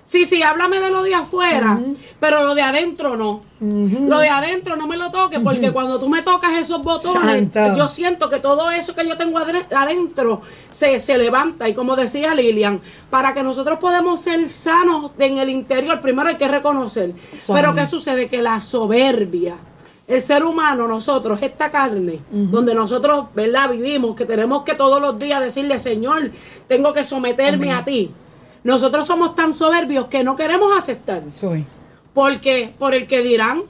Sí, háblame de lo de afuera, pero lo de adentro no. Lo de adentro no me lo toques, porque cuando tú me tocas esos botones, Santo. yo siento que todo eso que yo tengo adentro se levanta. Y como decía Lilian, para que nosotros podamos ser sanos en el interior, primero hay que reconocer. Pero ¿qué sucede? Que la soberbia, el ser humano, nosotros, esta carne, donde nosotros, ¿verdad?, vivimos, que tenemos que todos los días decirle, Señor, tengo que someterme a ti. Nosotros somos tan soberbios que no queremos aceptar. Porque por el que dirán,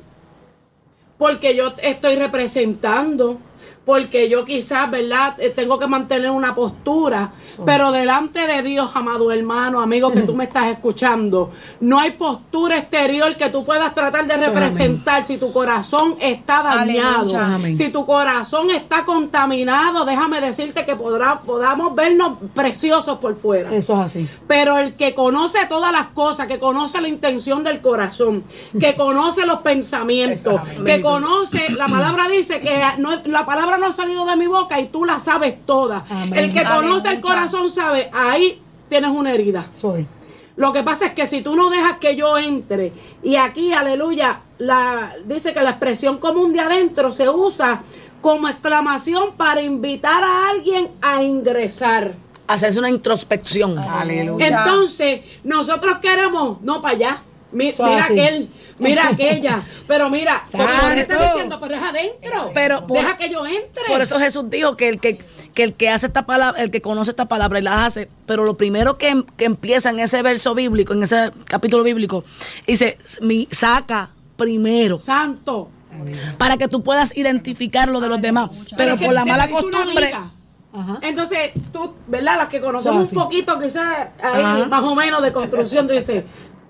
porque yo estoy representando, porque yo quizás, ¿verdad?, tengo que mantener una postura, pero delante de Dios, amado hermano, amigo que tú me estás escuchando, no hay postura exterior que tú puedas tratar de representar. Si tu corazón está dañado, si tu corazón está contaminado, déjame decirte que podamos vernos preciosos por fuera. Eso es así. Pero el que conoce todas las cosas, que conoce la intención del corazón, que conoce los pensamientos, que conoce, la palabra dice que la palabra no ha salido de mi boca y tú la sabes toda. El que conoce el corazón sabe, ahí tienes una herida. Lo que pasa es que si tú no dejas que yo entre, y aquí, aleluya, dice que la expresión común de adentro se usa como exclamación para invitar a alguien a ingresar. Hacerse una introspección. Aleluya. Entonces, nosotros queremos, no para allá. Mira aquel, mira aquella. Pero mira, porque está diciendo, pero es adentro. Pero deja que yo entre. Por eso Jesús dijo que el que hace esta palabra, el que conoce esta palabra y la hace, pero lo primero que empieza en ese verso bíblico, en ese capítulo bíblico, dice, saca primero. Santo. Para que tú puedas identificar lo de los demás. Pero por la mala costumbre. Entonces, tú, ¿verdad? Las que conocemos un poquito, quizás ahí más o menos de construcción, tú dices,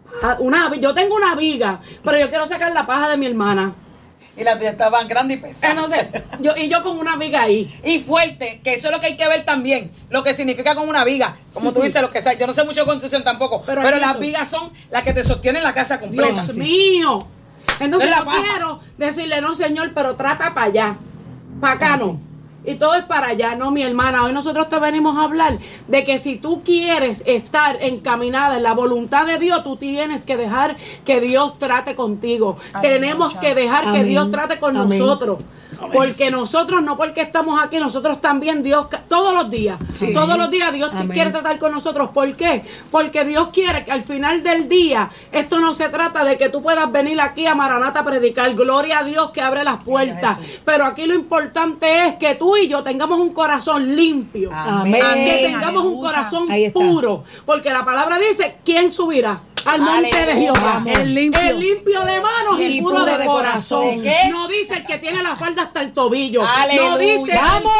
yo tengo una viga, pero yo quiero sacar la paja de mi hermana. Y la tuya estaba grande y pesada. Entonces, yo con una viga ahí. Y fuerte, que eso es lo que hay que ver también, lo que significa con una viga. Como tú dices, lo que sea, yo no sé mucho de construcción tampoco, pero las vigas son las que te sostienen la casa completa. Dios mío. Entonces yo quiero decirle, no, Señor, pero trata para allá, para acá no. Y todo es para allá, no, mi hermana. Hoy nosotros te venimos a hablar de que si tú quieres estar encaminada en la voluntad de Dios, tú tienes que dejar que Dios trate contigo. Tenemos que dejar que Dios trate con nosotros. Porque nosotros, no porque estamos aquí, nosotros también, Dios, todos los días Dios quiere tratar con nosotros. ¿Por qué? Porque Dios quiere que al final del día, esto no se trata de que tú puedas venir aquí a Maranata a predicar, gloria a Dios que abre las puertas, pero aquí lo importante es que tú y yo tengamos un corazón limpio, que tengamos un corazón puro, porque la palabra dice, ¿quién subirá al monte de Jehová? El limpio de manos y puro de corazón. No dice el que tiene la falda hasta el tobillo. No dice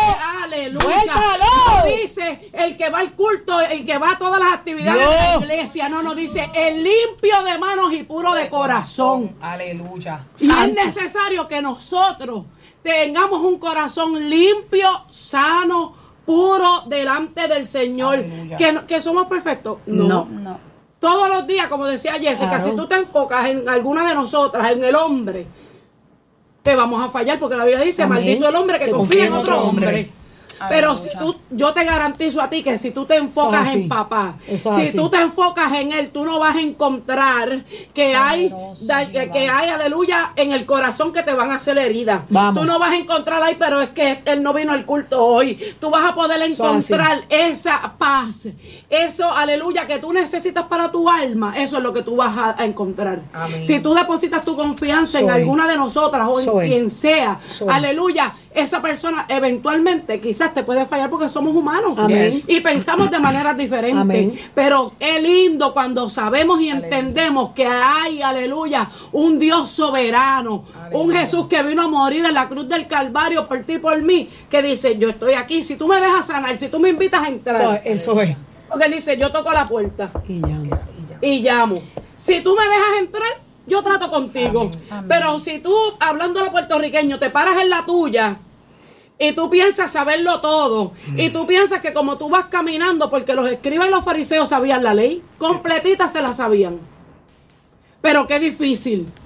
no dice el que va al culto, el que va a todas las actividades de la iglesia. No dice el limpio de manos y puro de corazón. Aleluya. Y es necesario que nosotros tengamos un corazón limpio, sano, puro delante del Señor. ¿Que somos perfectos? No. Todos los días, como decía Jessica, si tú te enfocas en alguna de nosotras, en el hombre, te vamos a fallar, porque la Biblia dice, maldito el hombre que confía en otro hombre. Pero si yo te garantizo a ti que si tú te enfocas en papá, si tú te enfocas en él, tú no vas a encontrar que hay, aleluya, en el corazón que te van a hacer heridas. Tú no vas a encontrar ahí, pero es que él no vino al culto hoy. Tú vas a poder encontrar esa paz, eso, aleluya, que tú necesitas para tu alma. Eso es lo que tú vas a encontrar. Si tú depositas tu confianza en alguna de nosotras o en quien sea, aleluya, esa persona eventualmente quizás te puede fallar porque somos humanos y pensamos de maneras diferentes. Pero es lindo cuando sabemos y entendemos que hay, aleluya, un Dios soberano, un Jesús que vino a morir en la cruz del Calvario por ti y por mí, que dice, yo estoy aquí, si tú me dejas sanar, si tú me invitas a entrar. Eso es. Porque él dice, yo toco la puerta y llamo. Si tú me dejas entrar, yo trato contigo. Pero si tú, hablando de puertorriqueño, te paras en la tuya y tú piensas saberlo todo, y tú piensas que como tú vas caminando, porque los escribas y los fariseos sabían la ley, completita se la sabían. Pero qué difícil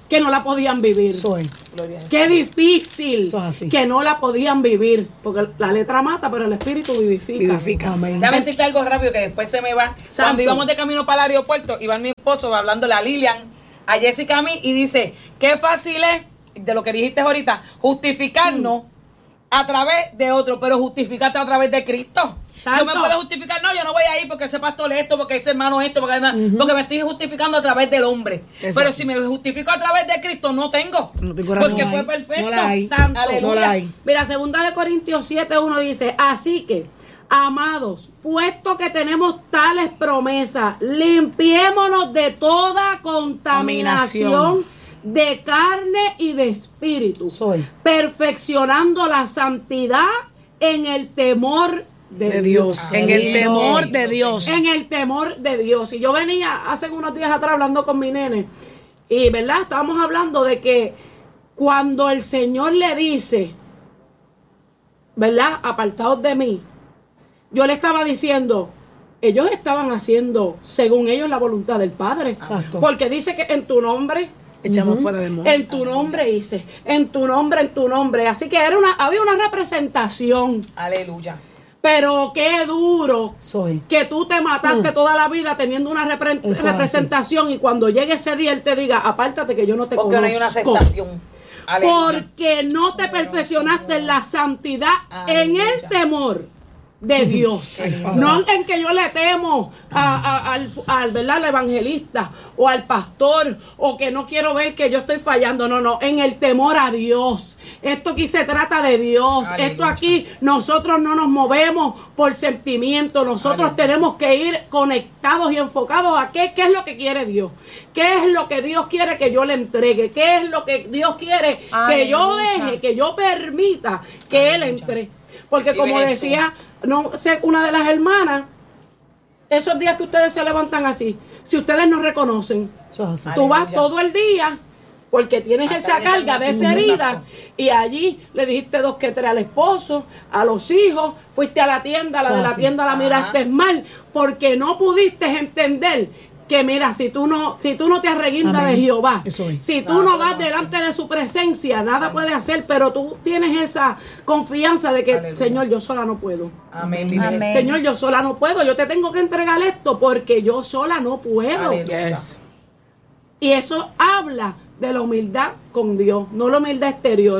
que no la podían vivir. Qué difícil que no la podían vivir. Porque la letra mata, pero el espíritu vivifica. Amén. Déjame decirte algo rápido que después se me va. Santo. Cuando íbamos de camino para el aeropuerto, iba mi esposo hablándole a Lilian, a Jessica, a mí, y dice, qué fácil es, de lo que dijiste ahorita, justificarnos a través de otro, pero justificarte a través de Cristo. Santo. Yo me puedo justificar, no, yo no voy a ir porque ese pastor esto, porque ese hermano esto, porque me estoy justificando a través del hombre. Exacto. Pero si me justifico a través de Cristo, no tengo porque no fue perfecto. Santo. Aleluya. Mira, 2 Corintios 7:1 dice, así que, amados, puesto que tenemos tales promesas, limpiémonos de toda contaminación de carne y de espíritu, perfeccionando la santidad en el temor de Dios. En el temor de Dios. En el temor de Dios. Y yo venía hace unos días atrás hablando con mi nene, y verdad, estábamos hablando de que cuando el Señor le dice, verdad, apartados de mí, yo le estaba diciendo, ellos estaban haciendo según ellos la voluntad del Padre. Exacto. Porque dice que en tu nombre echamos fuera del mundo. En tu nombre hice, en tu nombre. Así que había una representación. Aleluya. Pero qué duro que tú te mataste toda la vida teniendo una representación y cuando llegue ese día Él te diga, apártate que yo no te conozco. Porque no hay una aceptación. Aleluya. Porque no te perfeccionaste en la santidad, en el temor de Dios. No en que yo le temo al ¿verdad? Al evangelista o al pastor, o que no quiero ver que yo estoy fallando. No, en el temor a Dios. Esto aquí se trata de Dios. Aleluya. Esto aquí nosotros no nos movemos por sentimiento. Nosotros tenemos que ir conectados y enfocados a qué es lo que quiere Dios. ¿Qué es lo que Dios quiere que yo le entregue? ¿Qué es lo que Dios quiere que yo deje, que yo permita que Él entre? Porque como decía, no sé, una de las hermanas, esos días que ustedes se levantan así, si ustedes no reconocen, tú vas todo el día porque tienes esa carga de esa herida, y allí le dijiste 2 que 3 al esposo, a los hijos, fuiste a la tienda, la de la tienda la miraste mal, porque no pudiste entender que mira, si tú no te arreguindas de Jehová, si tú no vas delante de su presencia, nada puedes hacer, pero tú tienes esa confianza de que, aleluya, Señor, yo sola no puedo. Amén. Señor, yo sola no puedo, yo te tengo que entregar esto porque yo sola no puedo. Yes. Y eso habla de la humildad con Dios, no la humildad exterior.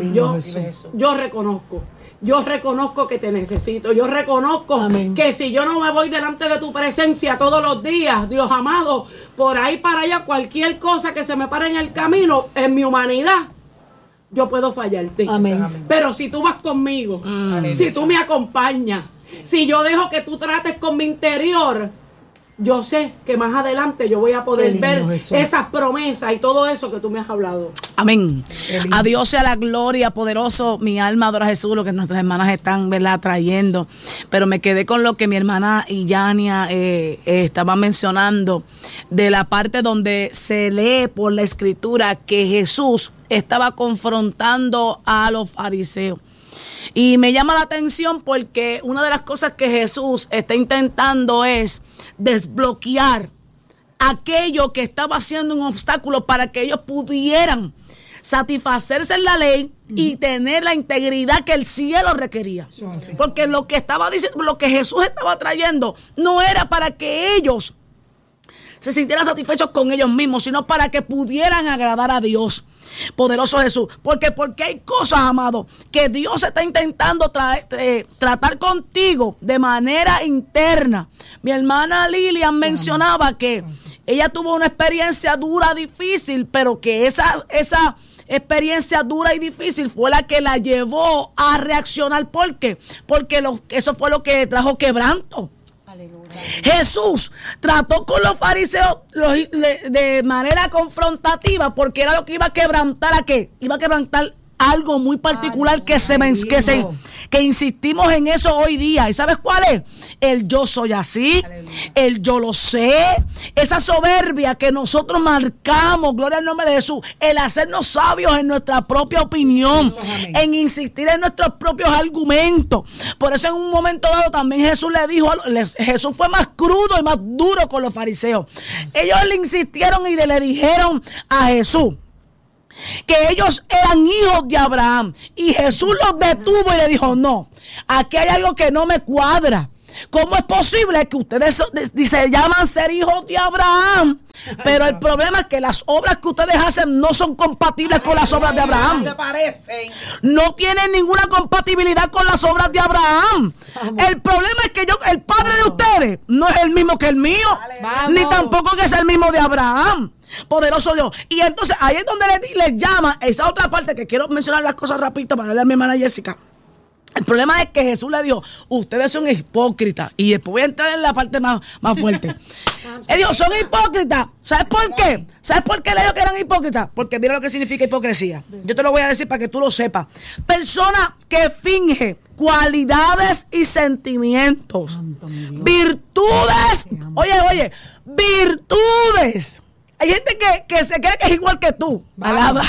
Yo reconozco que te necesito. Yo reconozco, amén, que si yo no me voy delante de tu presencia todos los días, Dios amado, por ahí para allá, cualquier cosa que se me pare en el camino, en mi humanidad, yo puedo fallarte. Amén. Pero si tú vas conmigo, si tú me acompañas, si yo dejo que tú trates con mi interior, yo sé que más adelante yo voy a poder ver esas promesas y todo eso que tú me has hablado. Amén. A Dios sea la gloria, poderoso. Mi alma adora a Jesús, lo que nuestras hermanas están, ¿verdad?, trayendo. Pero me quedé con lo que mi hermana Yania estaba mencionando, de la parte donde se lee por la escritura que Jesús estaba confrontando a los fariseos. Y me llama la atención porque una de las cosas que Jesús está intentando es desbloquear aquello que estaba siendo un obstáculo para que ellos pudieran satisfacerse en la ley y tener la integridad que el cielo requería. Porque lo que estaba diciendo, lo que Jesús estaba trayendo, no era para que ellos se sintieran satisfechos con ellos mismos, sino para que pudieran agradar a Dios. Poderoso Jesús, porque hay cosas, amado, que Dios está intentando tratar contigo de manera interna. Mi hermana Lilian mencionaba que ella tuvo una experiencia dura, difícil, pero que esa experiencia dura y difícil fue la que la llevó a reaccionar. ¿Por qué? Porque eso fue lo que trajo quebranto. Jesús trató con los fariseos de manera confrontativa, porque era lo que iba a quebrantar. ¿A qué? Iba a quebrantar algo muy particular que insistimos en eso hoy día. ¿Y sabes cuál es? El yo soy así, el yo lo sé, esa soberbia que nosotros marcamos, gloria al nombre de Jesús, el hacernos sabios en nuestra propia opinión, en insistir en nuestros propios argumentos. Por eso en un momento dado también Jesús le dijo, Jesús fue más crudo y más duro con los fariseos. Ellos le insistieron y le dijeron a Jesús, que ellos eran hijos de Abraham. Y Jesús los detuvo y le dijo, no, aquí hay algo que no me cuadra. ¿Cómo es posible que ustedes se llaman ser hijos de Abraham? Pero el problema es que las obras que ustedes hacen no son compatibles con las obras de Abraham. Se parecen. No tienen ninguna compatibilidad con las obras de Abraham. El problema es que el padre de ustedes no es el mismo que el mío, ni tampoco que es el mismo de Abraham. Poderoso Dios. Y entonces ahí es donde les llama esa otra parte que quiero mencionar las cosas rapidito para darle a mi hermana Jessica. El problema es que Jesús le dijo, ustedes son hipócritas. Y después voy a entrar en la parte más fuerte. Él dijo, son hipócritas. ¿Sabes por qué? ¿Sabes por qué le dijo que eran hipócritas? Porque mira lo que significa hipocresía. Yo te lo voy a decir para que tú lo sepas. Persona que finge cualidades y sentimientos. Virtudes. Oye, virtudes. Hay gente que se cree que es igual que tú. Alaba.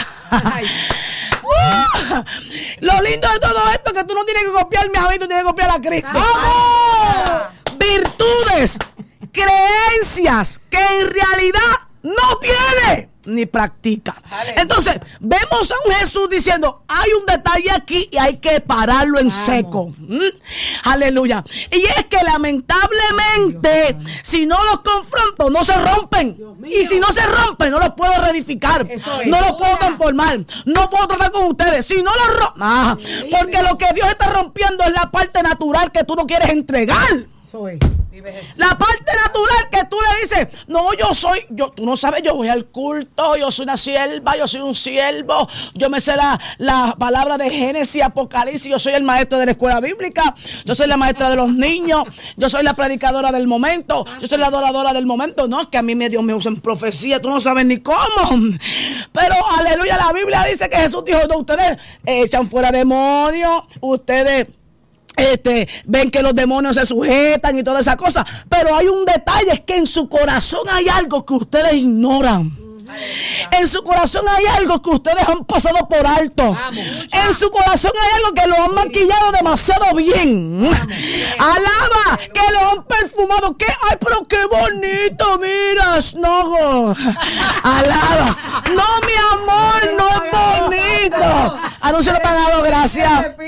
Lo lindo de todo esto es que tú no tienes que copiarme a mí, tú tienes que copiar a Cristo. ¡Vamos! Virtudes, creencias que en realidad no tiene ni practica. Entonces, vemos a un Jesús diciendo, hay un detalle aquí y hay que pararlo en seco. Aleluya. Y es que lamentablemente, si no los confronto, no se rompen. Y si no se rompen, no los puedo reedificar. No los puedo transformar. No puedo tratar con ustedes. Si no los rompen, porque lo que Dios está rompiendo es la parte natural que tú no quieres entregar. La parte natural que tú le dices, no, tú no sabes, yo voy al culto, yo soy una sierva, yo soy un siervo, yo me sé la palabra de Génesis, Apocalipsis, yo soy el maestro de la escuela bíblica, yo soy la maestra de los niños, yo soy la predicadora del momento, yo soy la adoradora del momento. No, que a mí Dios me usa en profecía, tú no sabes ni cómo. Pero aleluya, la Biblia dice que Jesús dijo, no, ustedes echan fuera demonios, ustedes ven que los demonios se sujetan y toda esa cosa, pero hay un detalle, es que en su corazón hay algo que ustedes ignoran. En su corazón hay algo que ustedes han pasado por alto. En su corazón hay algo que lo han maquillado demasiado bien. Alaba, que lo han perfumado. Ay, pero qué bonito, mira, no. Alaba. No, mi amor, no es bonito. Anuncio pagado, gracias.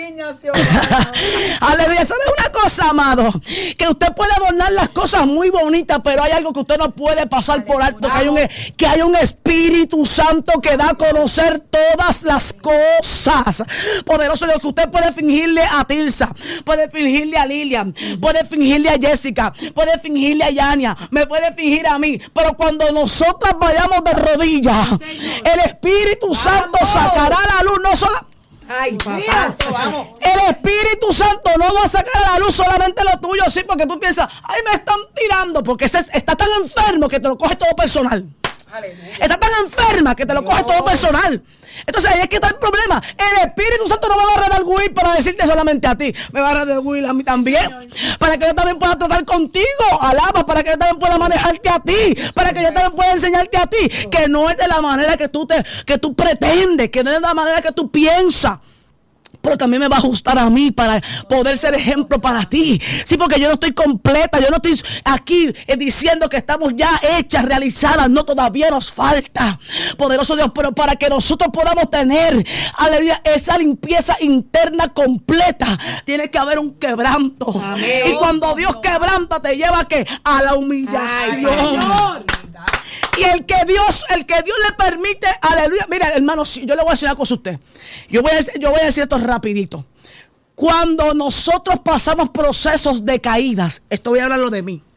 Aleluya. ¿Sabe una cosa, amado? Que usted puede adornar las cosas muy bonitas, pero hay algo que usted no puede pasar por alto. Que hay un Espíritu Santo que da a conocer todas las cosas. Poderoso Dios, que usted puede fingirle a Tirsa, puede fingirle a Lilian, puede fingirle a Jessica, puede fingirle a Yania, me puede fingir a mí, pero cuando nosotras vayamos de rodillas, el Espíritu Santo sacará a la luz, no solo... Ay, papá, vamos. El Espíritu Santo no va a sacar a la luz solamente lo tuyo, sí, porque tú piensas, ay, me están tirando, porque está tan enfermo que te lo coge todo personal. Está tan enferma que te lo coge todo personal. Entonces ahí es que está el problema. El Espíritu Santo no me va a redarguir para decirte solamente a ti, me va a redarguir a mí también, para que yo también pueda tratar contigo. Alaba, para que yo también pueda manejarte a ti, para que yo también pueda enseñarte a ti, que no es de la manera que tú pretendes, que no es de la manera que tú piensas, pero también me va a ajustar a mí para poder ser ejemplo para ti. Sí, porque yo no estoy completa, yo no estoy aquí diciendo que estamos ya hechas, realizadas. No, todavía nos falta, poderoso Dios, pero para que nosotros podamos tener, aleluya, esa limpieza interna completa, tiene que haber un quebranto. Amén. Y cuando Dios quebranta, te lleva a la humillación. Ay, y el que Dios le permite, aleluya. Mira, hermano, yo le voy a decir una cosa a usted. Yo voy a decir esto rapidito. Cuando nosotros pasamos procesos de caídas, esto voy a hablarlo de mí.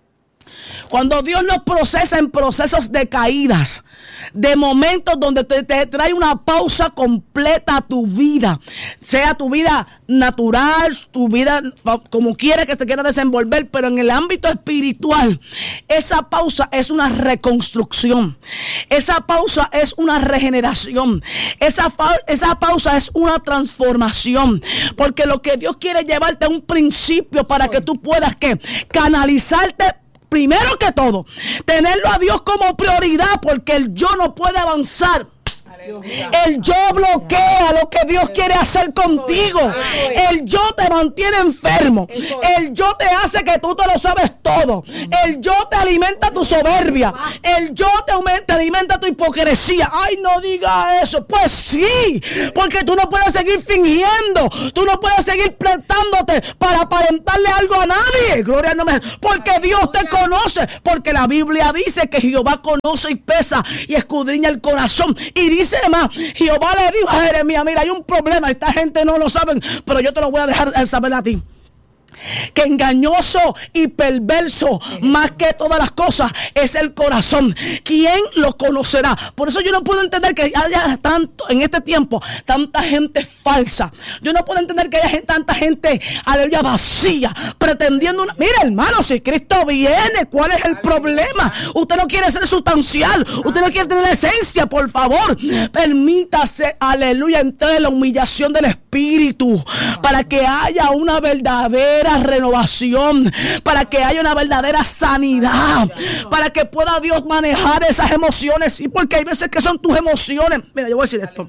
Cuando Dios nos procesa en procesos de caídas, de momentos donde te trae una pausa completa a tu vida, sea tu vida natural, tu vida como quiera que te quiera desenvolver, pero en el ámbito espiritual, esa pausa es una reconstrucción, esa pausa es una regeneración, esa pausa es una transformación, porque lo que Dios quiere llevarte a un principio para que tú puedas canalizarte. Primero que todo, tenerlo a Dios como prioridad, porque el yo no puede avanzar. El yo bloquea lo que Dios quiere hacer contigo. El yo te mantiene enfermo. El yo te hace que tú te lo sabes todo. El yo te alimenta tu soberbia. El yo te alimenta tu hipocresía. Ay, no diga eso. Pues sí, porque tú no puedes seguir fingiendo. Tú no puedes seguir prestándote para aparentarle algo a nadie. Gloria al nombre. Porque Dios te conoce. Porque la Biblia dice que Jehová conoce y pesa y escudriña el corazón. Y dice más, Jehová le dijo a Jeremías: mira, hay un problema, esta gente no lo sabe, pero yo te lo voy a dejar saber a ti. Que engañoso y perverso más que todas las cosas es el corazón. ¿Quién lo conocerá? Por eso yo no puedo entender que haya tanto en este tiempo tanta gente falsa. Yo no puedo entender que haya tanta gente, aleluya, vacía, pretendiendo una... Mira, hermano, si Cristo viene, ¿cuál es el problema? Usted no quiere ser sustancial, usted no quiere tener la esencia. Por favor, permítase, aleluya, entrar en la humillación del Espíritu para que haya una verdadera renovación, para que haya una verdadera sanidad, para que pueda Dios manejar esas emociones. Sí, porque hay veces que son tus emociones. Mira, yo voy a decir esto.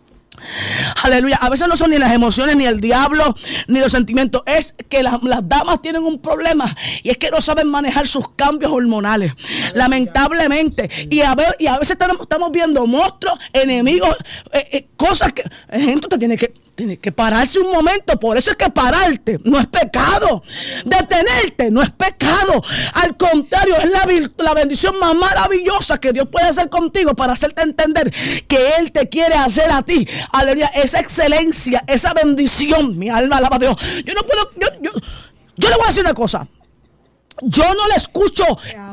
Aleluya. A veces no son ni las emociones, ni el diablo, ni los sentimientos. Es que las damas tienen un problema, y es que no saben manejar sus cambios hormonales. Lamentablemente. Y a veces estamos viendo monstruos, enemigos, cosas que... Gente, usted tiene que pararse un momento. Por eso es que pararte no es pecado. Detenerte no es pecado. Al contrario, es la bendición más maravillosa que Dios puede hacer contigo, para hacerte entender que Él te quiere hacer a ti. Aleluya. Esa excelencia, esa bendición. Mi alma alaba a Dios. Yo no puedo... Yo le voy a decir una cosa. Yo no le escucho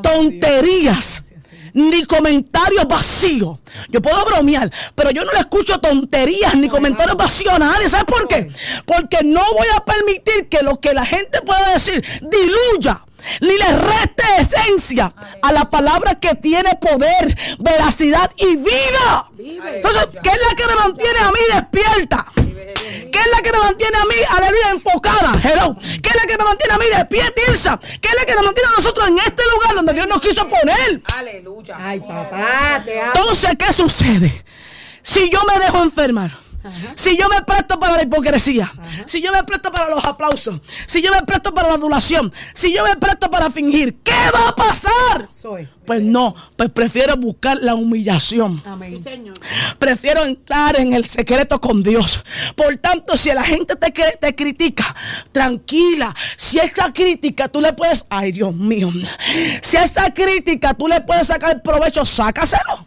tonterías ni comentarios vacíos. Yo puedo bromear, pero yo no le escucho tonterías ni comentarios vacíos a nadie. ¿Sabes por qué? Porque no voy a permitir que lo que la gente pueda decir diluya ni le reste esencia a la palabra que tiene poder, veracidad y vida. Entonces, ¿qué es la que me mantiene a mí despierta? ¿Qué es la que me mantiene a mí, aleluya, enfocada? Hello. ¿Qué es la que me mantiene a mí de pie, Tirsa? ¿Qué es la que nos mantiene a nosotros en este lugar donde Dios nos quiso poner? Aleluya. Ay, papá, te amo. Entonces, ¿qué sucede? Si yo me dejo enfermar, si yo me presto para la hipocresía, si yo me presto para los aplausos, si yo me presto para la adulación, si yo me presto para fingir, ¿qué va a pasar? Pues no, pues prefiero buscar la humillación. Amén. Sí, Señor. Prefiero entrar en el secreto con Dios. Por tanto, si la gente te critica, tranquila. Si esa crítica tú le puedes, ay Dios mío, si a esa crítica tú le puedes sacar provecho, sácaselo.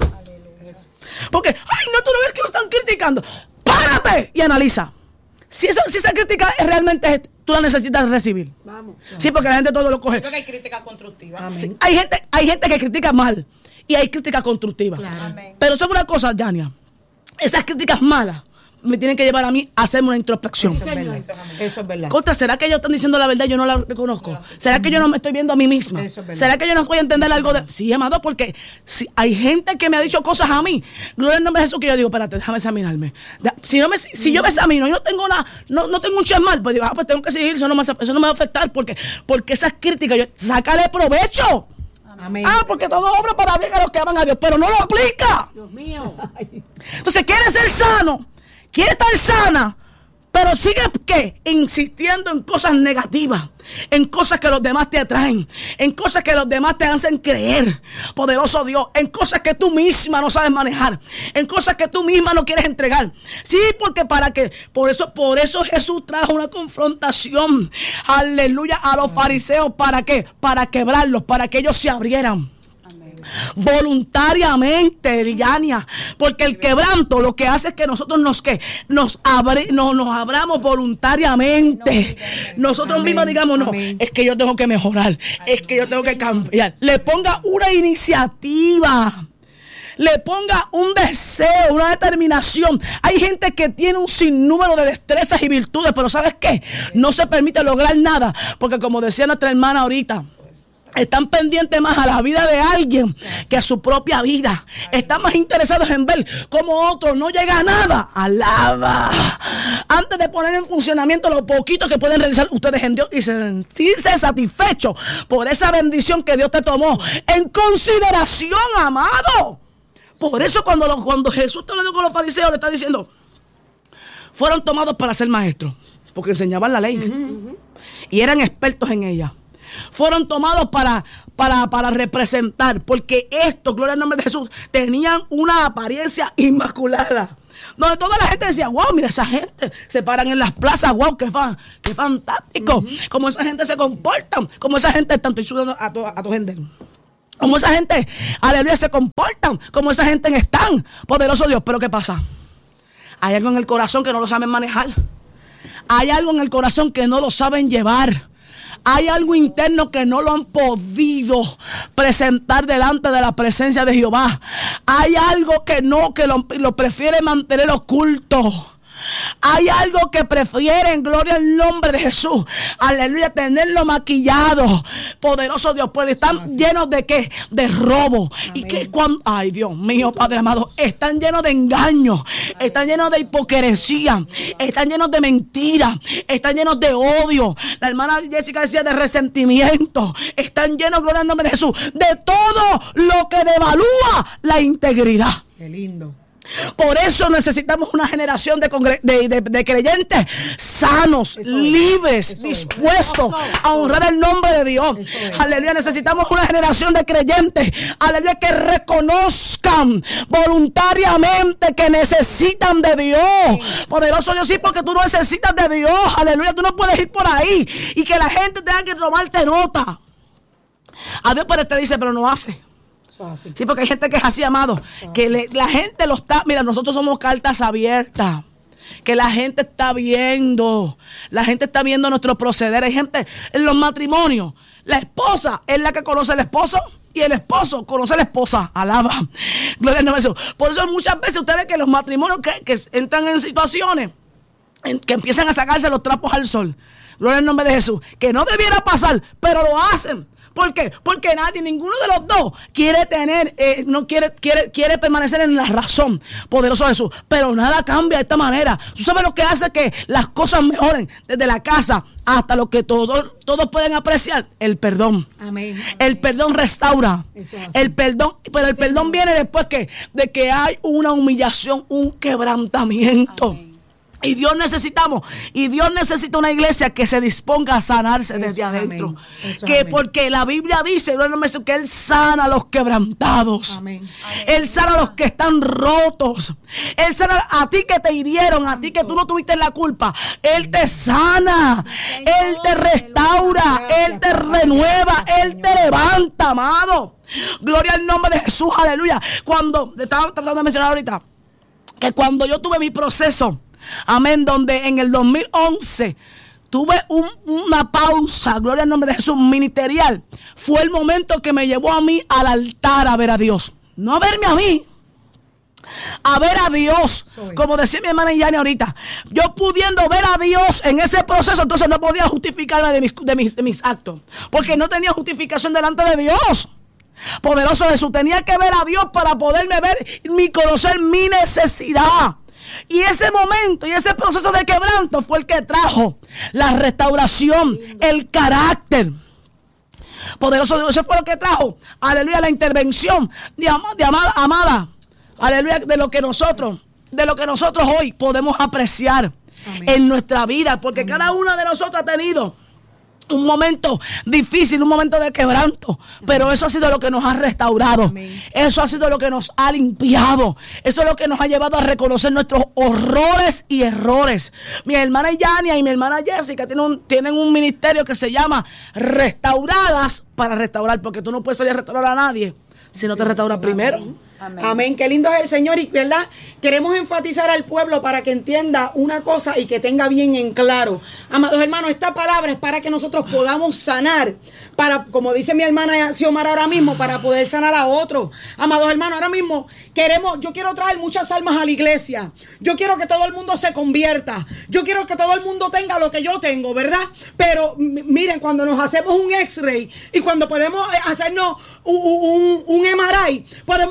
Porque, ay, no, tú no ves que me están criticando. Párate y analiza. Si esa crítica realmente tú la necesitas recibir. Vamos. Sí, porque la gente todo lo coge. Creo que hay críticas constructivas. Sí, hay gente que critica mal y hay críticas constructivas. Claro. Pero ¿sabe una cosa, Yania? Esas críticas malas me tienen que llevar a mí a hacerme una introspección. Eso es verdad. Contra, ¿será que ellos están diciendo la verdad y yo no la reconozco? ¿Será que yo no me estoy viendo a mí misma? ¿Será que yo no voy a entender algo de...? Sí, amado, porque si hay gente que me ha dicho cosas a mí, gloria al nombre de Jesús, que yo digo, espérate, déjame examinarme. Si yo me examino y no tengo no tengo un chismal, pues digo, pues tengo que seguir, eso no me va a afectar, porque esas críticas, sácale provecho. Amén. Porque todo obra para bien a los que aman a Dios, pero no lo aplica. Dios mío. Entonces, ¿quieres ser sano? ¿Quieres estar sana? Pero sigue, ¿qué? Insistiendo en cosas negativas, en cosas que los demás te atraen, en cosas que los demás te hacen creer, poderoso Dios, en cosas que tú misma no sabes manejar, en cosas que tú misma no quieres entregar. Sí, porque ¿para qué? Por eso Jesús trajo una confrontación, aleluya, a los fariseos. ¿Para qué? Para quebrarlos, para que ellos se abrieran. Voluntariamente, Liliania, porque el quebranto lo que hace es que nosotros nos abramos voluntariamente. Nosotros mismos digamos, no, es que yo tengo que mejorar, es que yo tengo que cambiar. Le ponga una iniciativa, le ponga un deseo, una determinación. Hay gente que tiene un sinnúmero de destrezas y virtudes, pero ¿sabes qué? No se permite lograr nada, porque como decía nuestra hermana ahorita, están pendientes más a la vida de alguien que a su propia vida. Están más interesados en ver cómo otro no llega a nada. Alaba. Antes de poner en funcionamiento lo poquito que pueden realizar ustedes en Dios y sentirse satisfechos por esa bendición que Dios te tomó en consideración, amado. Por eso cuando Jesús está hablando con los fariseos, le está diciendo, fueron tomados para ser maestros, porque enseñaban la ley y eran expertos en ella. Fueron tomados para representar, porque estos, gloria al nombre de Jesús, tenían una apariencia inmaculada. Donde toda la gente decía, wow, mira esa gente, se paran en las plazas, wow, qué fantástico, como esa gente se comportan, como esa gente, tanto estoy sudando a tu gente, como esa gente, aleluya, se comportan, como esa gente están, poderoso Dios. Pero ¿qué pasa? Hay algo en el corazón que no lo saben manejar, hay algo en el corazón que no lo saben llevar. Hay algo interno que no lo han podido presentar delante de la presencia de Jehová. Hay algo que lo prefiere mantener oculto. Hay algo que prefieren, gloria al nombre de Jesús, aleluya, tenerlo maquillado. Poderoso Dios, pues están llenos de ¿qué? De robo. Amén. Y que ay Dios mío, Padre amado, están llenos de engaño, están llenos de hipocresía, están llenos de mentira, están llenos de odio. La hermana Jessica decía de resentimiento. Están llenos, gloria al nombre de Jesús, de todo lo que devalúa la integridad. Qué lindo. Por eso necesitamos una generación de creyentes sanos, libres, dispuestos a honrar el nombre de Dios. Aleluya, necesitamos una generación de creyentes, aleluya, que reconozcan voluntariamente que necesitan de Dios. Poderoso Dios, sí, porque tú no necesitas de Dios, aleluya, tú no puedes ir por ahí y que la gente tenga que tomarte nota. A Dios pero te dice, pero no hace. Sí, porque hay gente que es así, amado, que la gente lo está, mira, nosotros somos cartas abiertas, que la gente está viendo nuestro proceder. Hay gente en los matrimonios, la esposa es la que conoce al esposo y el esposo conoce a la esposa. Alaba, gloria al nombre de Jesús. Por eso muchas veces usted ve que los matrimonios que entran en situaciones que empiezan a sacarse los trapos al sol, gloria al nombre de Jesús, que no debiera pasar, pero lo hacen. ¿Por qué? Porque ninguno de los dos quiere quiere permanecer en la razón. Poderoso Jesús. Pero nada cambia de esta manera. ¿Tú sabes lo que hace que las cosas mejoren? Desde la casa hasta lo que todos pueden apreciar. El perdón. Amén. El perdón restaura. El perdón, pero el perdón viene después de que hay una humillación, un quebrantamiento. Amén. Y Dios necesita una iglesia que se disponga a sanarse desde adentro. Porque la Biblia dice que Él sana a los quebrantados. Amén. Él sana a los que están rotos. Él sana a ti que te hirieron, a ti que tú no tuviste la culpa. Él te sana. Él te restaura. Él te renueva. Él te levanta, amado. Gloria al nombre de Jesús, aleluya. Cuando, estaba tratando de mencionar ahorita, que cuando yo tuve mi proceso, amén, donde en el 2011 tuve una pausa, gloria al nombre de Jesús, ministerial. Fue el momento que me llevó a mí al altar a ver a Dios. No a verme a mí, a ver a Dios. Como decía mi hermana Yani ahorita, yo pudiendo ver a Dios en ese proceso, entonces no podía justificarme de mis actos, porque no tenía justificación delante de Dios. Poderoso Jesús, tenía que ver a Dios para poderme ver y conocer mi necesidad. Y ese momento y ese proceso de quebranto fue el que trajo la restauración, el carácter. Poderoso Dios, eso fue lo que trajo, aleluya, la intervención de amada, aleluya, de lo que nosotros hoy podemos apreciar. Amén. En nuestra vida, porque amén, cada una de nosotros ha tenido un momento difícil, un momento de quebranto, pero eso ha sido lo que nos ha restaurado. Amén. Eso ha sido lo que nos ha limpiado. Eso es lo que nos ha llevado a reconocer nuestros horrores y errores. Mi hermana Yania y mi hermana Jessica tienen un ministerio que se llama Restauradas para Restaurar, porque tú no puedes salir a restaurar a nadie si no te restauras primero. Amén. Amén. Qué lindo es el Señor, y verdad, queremos enfatizar al pueblo para que entienda una cosa y que tenga bien en claro. Amados hermanos, esta palabra es para que nosotros podamos sanar, para, como dice mi hermana Xiomara ahora mismo, para poder sanar a otros. Amados hermanos, ahora mismo yo quiero traer muchas almas a la iglesia. Yo quiero que todo el mundo se convierta. Yo quiero que todo el mundo tenga lo que yo tengo, ¿verdad? Pero miren, cuando nos hacemos un X-ray y cuando podemos hacernos un MRI, podemos entender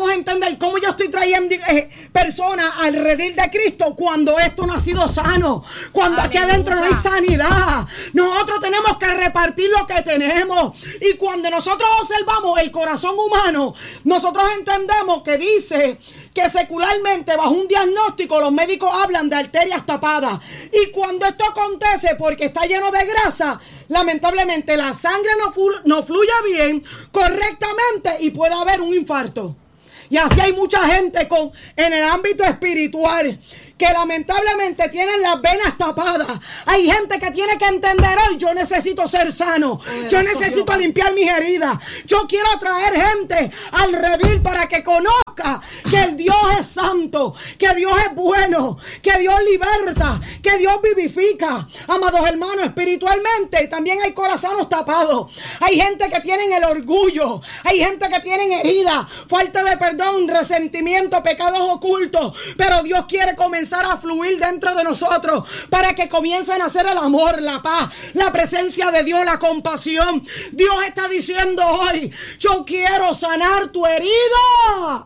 entender cómo yo estoy trayendo personas al redil de Cristo cuando esto no ha sido sano, cuando aquí adentro no hay sanidad. Nosotros tenemos que repartir lo que tenemos, y cuando nosotros observamos el corazón humano, nosotros entendemos que dice que secularmente, bajo un diagnóstico, los médicos hablan de arterias tapadas, y cuando esto acontece porque está lleno de grasa, lamentablemente la sangre no fluye bien, correctamente, y puede haber un infarto. Y así hay mucha gente en el ámbito espiritual que lamentablemente tienen las venas tapadas. Hay gente que tiene que entender hoy: yo necesito ser sano, yo necesito limpiar mis heridas. Yo quiero traer gente al redil para que conozca que el Dios es santo, que Dios es bueno, que Dios liberta, que Dios vivifica. Amados hermanos, espiritualmente también hay corazones tapados. Hay gente que tienen el orgullo, hay gente que tienen heridas, falta de perdón, resentimiento, pecados ocultos. Pero Dios quiere comenzar a fluir dentro de nosotros para que comiencen a hacer el amor, la paz, la presencia de Dios, la compasión. Dios está diciendo hoy: yo quiero sanar tu herida.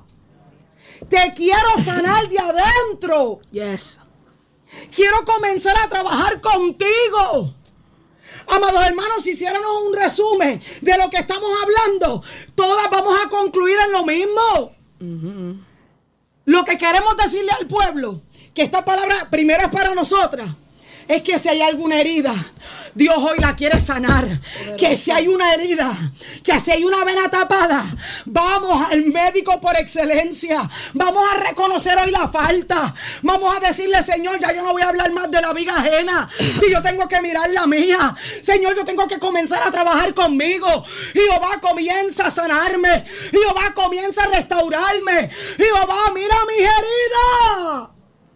Te quiero sanar de adentro. Yes. Quiero comenzar a trabajar contigo. Amados hermanos, si hiciéramos un resumen de lo que estamos hablando, todas vamos a concluir en lo mismo. Uh-huh. Lo que queremos decirle al pueblo, que esta palabra primero es para nosotras, es que si hay alguna herida, Dios hoy la quiere sanar. Que si hay una herida, que si hay una vena tapada, vamos al médico por excelencia. Vamos a reconocer hoy la falta. Vamos a decirle: Señor, ya yo no voy a hablar más de la viga ajena. Si yo tengo que mirar la mía, Señor, yo tengo que comenzar a trabajar conmigo. Jehová comienza a sanarme. Jehová comienza a restaurarme. Jehová, mira mis heridas.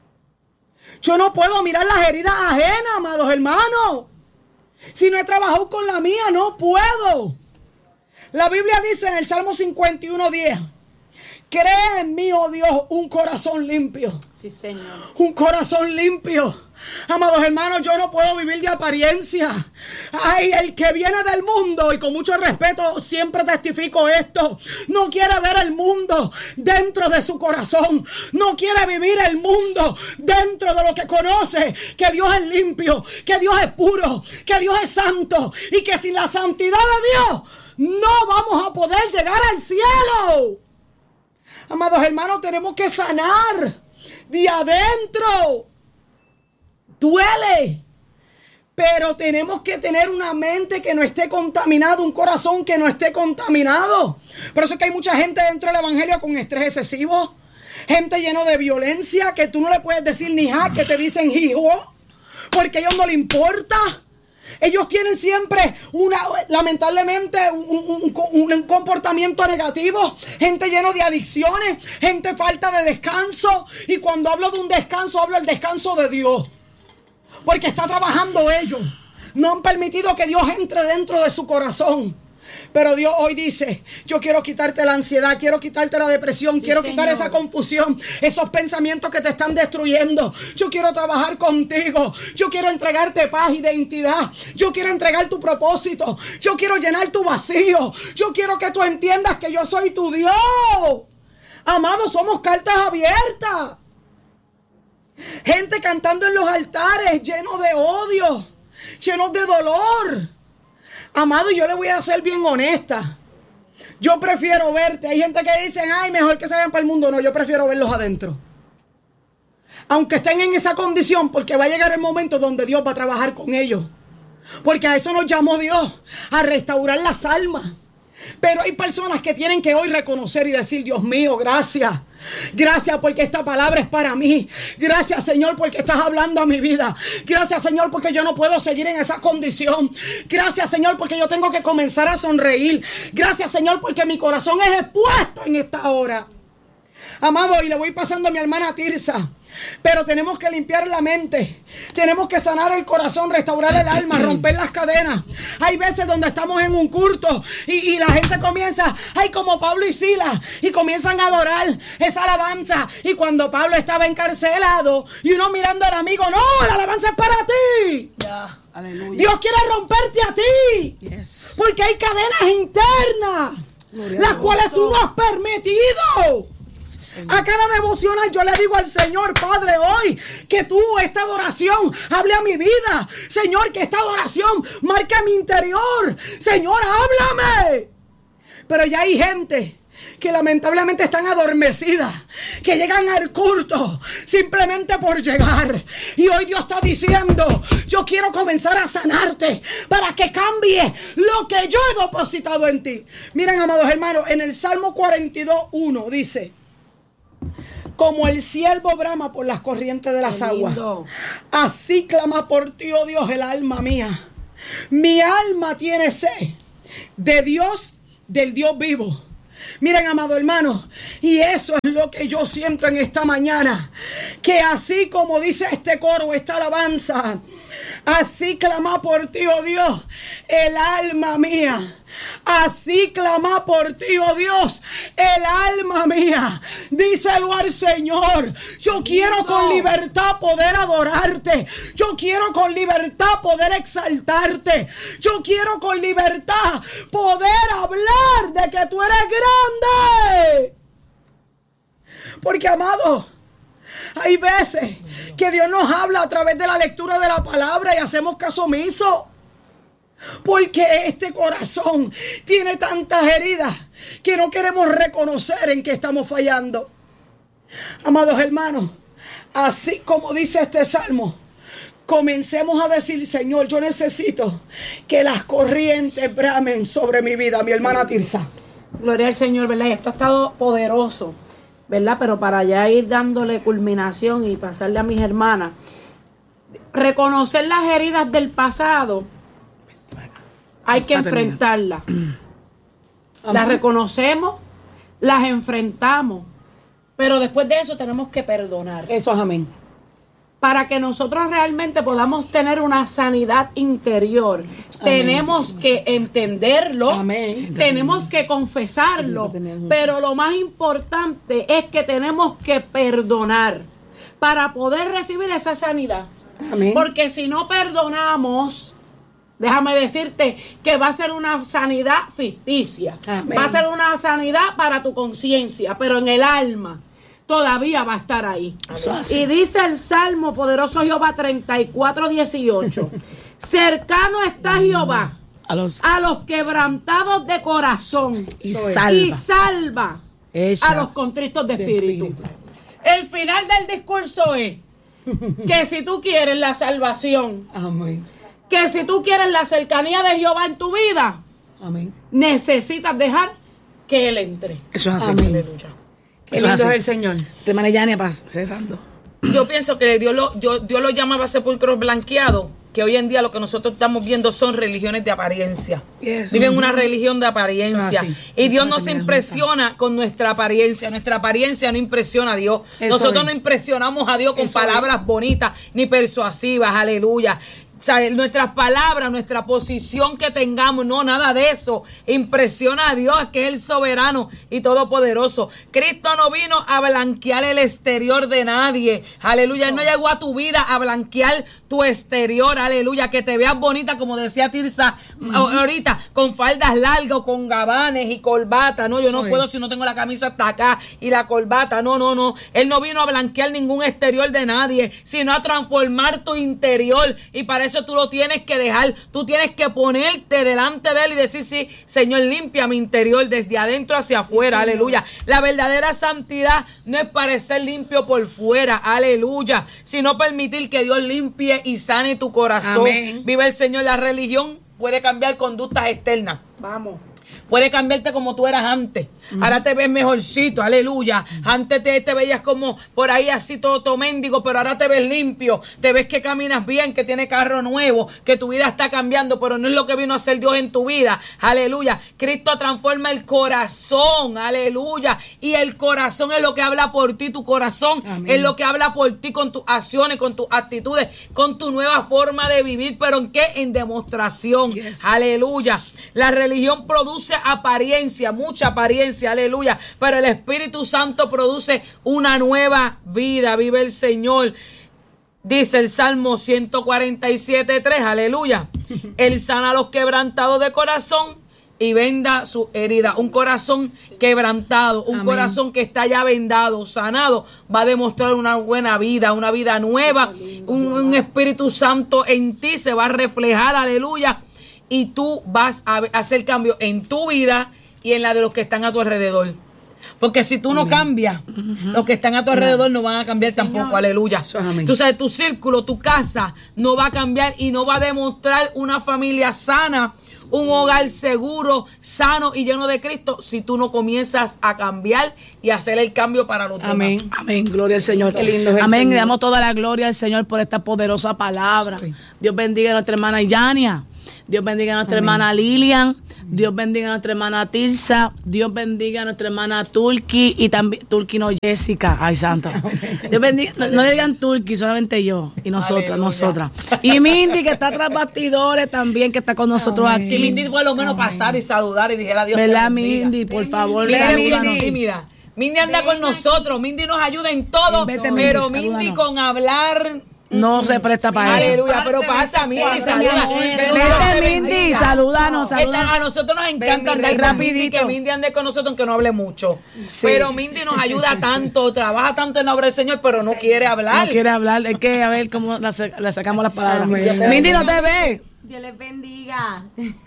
Yo no puedo mirar las heridas ajenas, amados hermanos. Si no he trabajado con la mía, no puedo. La Biblia dice en el Salmo 51:10: crea en mí, oh Dios, un corazón limpio. Sí, Señor. Un corazón limpio. Amados hermanos, yo no puedo vivir de apariencia. Ay, el que viene del mundo, y con mucho respeto siempre testifico esto, no quiere ver el mundo dentro de su corazón. No quiere vivir el mundo dentro de lo que conoce, que Dios es limpio, que Dios es puro, que Dios es santo, y que sin la santidad de Dios no vamos a poder llegar al cielo. Amados hermanos, tenemos que sanar de adentro. Duele, pero tenemos que tener una mente que no esté contaminada, un corazón que no esté contaminado. Por eso es que hay mucha gente dentro del evangelio con estrés excesivo, gente llena de violencia, que tú no le puedes decir ni ja, que te dicen hijo, porque a ellos no les importa. Ellos tienen siempre lamentablemente un comportamiento negativo, gente llena de adicciones, gente falta de descanso. Y cuando hablo de un descanso, hablo del descanso de Dios. Porque está trabajando ellos. No han permitido que Dios entre dentro de su corazón. Pero Dios hoy dice: yo quiero quitarte la ansiedad, quiero quitarte la depresión, sí, quiero quitar esa confusión, esos pensamientos que te están destruyendo. Yo quiero trabajar contigo. Yo quiero entregarte paz, identidad. Yo quiero entregar tu propósito. Yo quiero llenar tu vacío. Yo quiero que tú entiendas que yo soy tu Dios. Amados, somos cartas abiertas. Gente cantando en los altares, llenos de odio, llenos de dolor. Amado, yo le voy a ser bien honesta. Yo prefiero verte. Hay gente que dice: ay, mejor que se vayan para el mundo. No, yo prefiero verlos adentro. Aunque estén en esa condición, porque va a llegar el momento donde Dios va a trabajar con ellos. Porque a eso nos llamó Dios, a restaurar las almas. Pero hay personas que tienen que hoy reconocer y decir: Dios mío, gracias. Gracias porque esta palabra es para mí. Gracias, Señor, porque estás hablando a mi vida. Gracias, Señor, porque yo no puedo seguir en esa condición. Gracias, Señor, porque yo tengo que comenzar a sonreír. Gracias, Señor, porque mi corazón es expuesto en esta hora. Amado, y le voy pasando a mi hermana Tirsa. Pero tenemos que limpiar la mente, tenemos que sanar el corazón, restaurar el alma, romper las cadenas. Hay veces donde estamos en un culto y la gente comienza, ay, como Pablo y Silas, y comienzan a adorar esa alabanza. Y cuando Pablo estaba encarcelado y uno mirando al amigo: no, la alabanza es para ti. Yeah. Aleluya. Dios quiere romperte a ti. Yes. Porque hay cadenas internas, las cuales tú no has permitido. A cada devocional yo le digo al Señor, Padre, hoy que tú, esta adoración, hable a mi vida. Señor, que esta adoración marque mi interior. Señor, háblame. Pero ya hay gente que lamentablemente están adormecidas, que llegan al culto simplemente por llegar. Y hoy Dios está diciendo, yo quiero comenzar a sanarte para que cambie lo que yo he depositado en ti. Miren, amados hermanos, en el Salmo 42:1 dice: como el ciervo brama por las corrientes de las aguas, así clama por ti, oh Dios, el alma mía. Mi alma tiene sed de Dios, del Dios vivo. Miren, amado hermano, y eso es lo que yo siento en esta mañana, que así como dice este coro, esta alabanza, así clama por ti, oh Dios, el alma mía. Así clama por ti, oh Dios, el alma mía. Díselo al Señor. Yo quiero con libertad poder adorarte. Yo quiero con libertad poder exaltarte. Yo quiero con libertad poder hablar de que tú eres grande. Porque, amado, hay veces que Dios nos habla a través de la lectura de la palabra y hacemos caso omiso. Porque este corazón tiene tantas heridas que no queremos reconocer en que estamos fallando. Amados hermanos, así como dice este salmo, comencemos a decir: Señor, yo necesito que las corrientes bramen sobre mi vida. Mi hermana Tirsa. Gloria al Señor, ¿verdad? Y esto ha estado poderoso, ¿verdad? Pero para ya ir dándole culminación y pasarle a mis hermanas, reconocer las heridas del pasado, hay que enfrentarlas. Las reconocemos, las enfrentamos, pero después de eso tenemos que perdonar. Eso es amén. Para que nosotros realmente podamos tener una sanidad interior, amén, tenemos que entenderlo, amén, tenemos que confesarlo, pero lo más importante es que tenemos que perdonar para poder recibir esa sanidad. Amén. Porque si no perdonamos, déjame decirte que va a ser una sanidad ficticia. Amén. Va a ser una sanidad para tu conciencia, pero en el alma todavía va a estar ahí. Y dice el Salmo poderoso Jehová 34:18. Cercano está Jehová a los quebrantados de corazón y salva a los contritos de espíritu. El final del discurso es que si tú quieres la salvación, amén, que si tú quieres la cercanía de Jehová en tu vida, amén, necesitas dejar que Él entre. Eso es así. Aleluya. Qué lindo es el Señor. Te manejane para cerrando. Yo pienso que Dios lo llamaba sepulcros blanqueados, que hoy en día lo que nosotros estamos viendo son religiones de apariencia. Yes. Viven una religión de apariencia. Y Dios no se impresiona con nuestra apariencia. Nuestra apariencia no impresiona a Dios. Nosotros no impresionamos a Dios con palabras bonitas ni persuasivas. Aleluya. O sea, nuestras palabras, nuestra posición que tengamos, no, nada de eso impresiona a Dios, que es el soberano y todopoderoso. Cristo no vino a blanquear el exterior de nadie, aleluya. Él no llegó a tu vida a blanquear tu exterior, aleluya, que te veas bonita, como decía Tirsa ahorita, con faldas largas, con gabanes y corbata. No, yo no puedo si no tengo la camisa hasta acá y la corbata. No. Él no vino a blanquear ningún exterior de nadie, sino a transformar tu interior. Y para eso tú lo tienes que dejar, tú tienes que ponerte delante de Él y decir: sí, Señor, limpia mi interior desde adentro hacia afuera, sí, aleluya. La verdadera santidad no es parecer limpio por fuera, aleluya, sino permitir que Dios limpie y sane tu corazón. Amén. Vive el Señor. La religión puede cambiar conductas externas. Vamos. Puede cambiarte como tú eras antes. Ahora te ves mejorcito, aleluya. Antes te veías como por ahí así todo mendigo, pero ahora te ves limpio. Te ves que caminas bien, que tienes carro nuevo, que tu vida está cambiando, pero no es lo que vino a hacer Dios en tu vida, aleluya. Cristo transforma el corazón, aleluya. Y el corazón es lo que habla por ti, tu corazón, amén, es lo que habla por ti con tus acciones, con tus actitudes, con tu nueva forma de vivir, pero ¿en qué? En demostración, yes, aleluya. La religión produce apariencia, mucha apariencia, aleluya, pero el Espíritu Santo produce una nueva vida. Vive el Señor. Dice el Salmo 147:3, aleluya. Él sana a los quebrantados de corazón y venda su herida. Un corazón quebrantado, un corazón que está ya vendado, sanado, va a demostrar una buena vida, una vida nueva. Un Espíritu Santo en ti se va a reflejar, aleluya. Y tú vas a hacer cambio en tu vida y en la de los que están a tu alrededor. Porque si tú no cambias, los que están a tu alrededor no van a cambiar tampoco, aleluya. Tú sabes, tu círculo, tu casa no va a cambiar y no va a demostrar una familia sana, un hogar seguro, sano y lleno de Cristo si tú no comienzas a cambiar y hacer el cambio para los demás. Amén, amén, gloria al Señor. Qué lindo es el amén, Señor. le damos toda la gloria al Señor por esta poderosa palabra. Sí. Dios bendiga a nuestra hermana Yania. Dios bendiga a nuestra hermana Lilian. Dios bendiga a nuestra hermana Tirsa. Dios bendiga a nuestra hermana Turki. Y también, Turki no, Jessica. Ay, santa. Dios bendiga, no le digan Turki, solamente yo. Y nosotras. Y Mindy, que está tras bastidores también, que está con nosotros aquí. Si Mindy por lo menos pasar y saludar y dijera Dios. ¿Verdad, Mindy? Por favor, salúdanos. Mindy anda con nosotros. Mindy nos ayuda en todo. Pero Mindy con hablar... No se presta para eso. Aleluya, pero pasa, Mindy, saluda. Vete, Mindy, salúdanos. A nosotros nos encanta andar rapidito. Que Mindy ande con nosotros, aunque no hable mucho. Sí. Pero Mindy nos ayuda tanto, trabaja tanto en la obra del Señor, pero no quiere hablar. No quiere hablar, es que a ver cómo le sacamos las palabras. Mindy, no te ve. Dios les bendiga.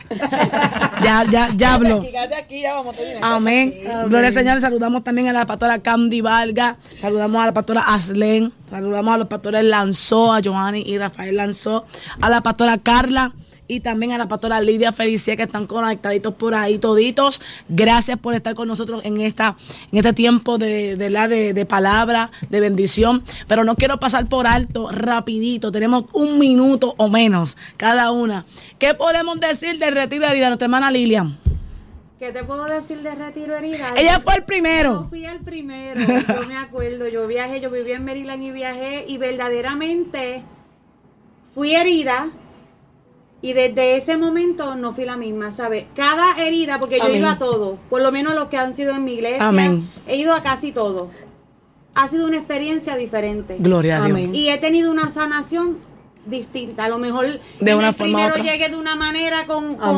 Ya habló. Aquí, ya vamos a terminar. Amén. Gloria al Señor. Saludamos también a la pastora Candy Vargas. Saludamos a la pastora Aslen. Saludamos a los pastores Lanzó, a Johanny y Rafael Lanzó. A la pastora Carla. Y también a la pastora Lidia Felicia, que están conectaditos por ahí toditos. Gracias por estar con nosotros en este tiempo de palabra, de bendición. Pero no quiero pasar por alto, rapidito. Tenemos 1 minuto o menos cada una. ¿Qué podemos decir del retiro de herida, nuestra hermana Lilian? ¿Qué te puedo decir de retiro herida? Ella fue el primero. Yo fui el primero, yo me acuerdo. Yo vivía en Maryland y viajé y verdaderamente fui herida. Y desde ese momento no fui la misma, ¿sabes? Cada herida, porque yo he ido a todo, por lo menos los que han sido en mi iglesia, he ido a casi todo. Ha sido una experiencia diferente. Gloria a Dios. Y he tenido una sanación distinta. A lo mejor de una forma primero otra. llegué de una manera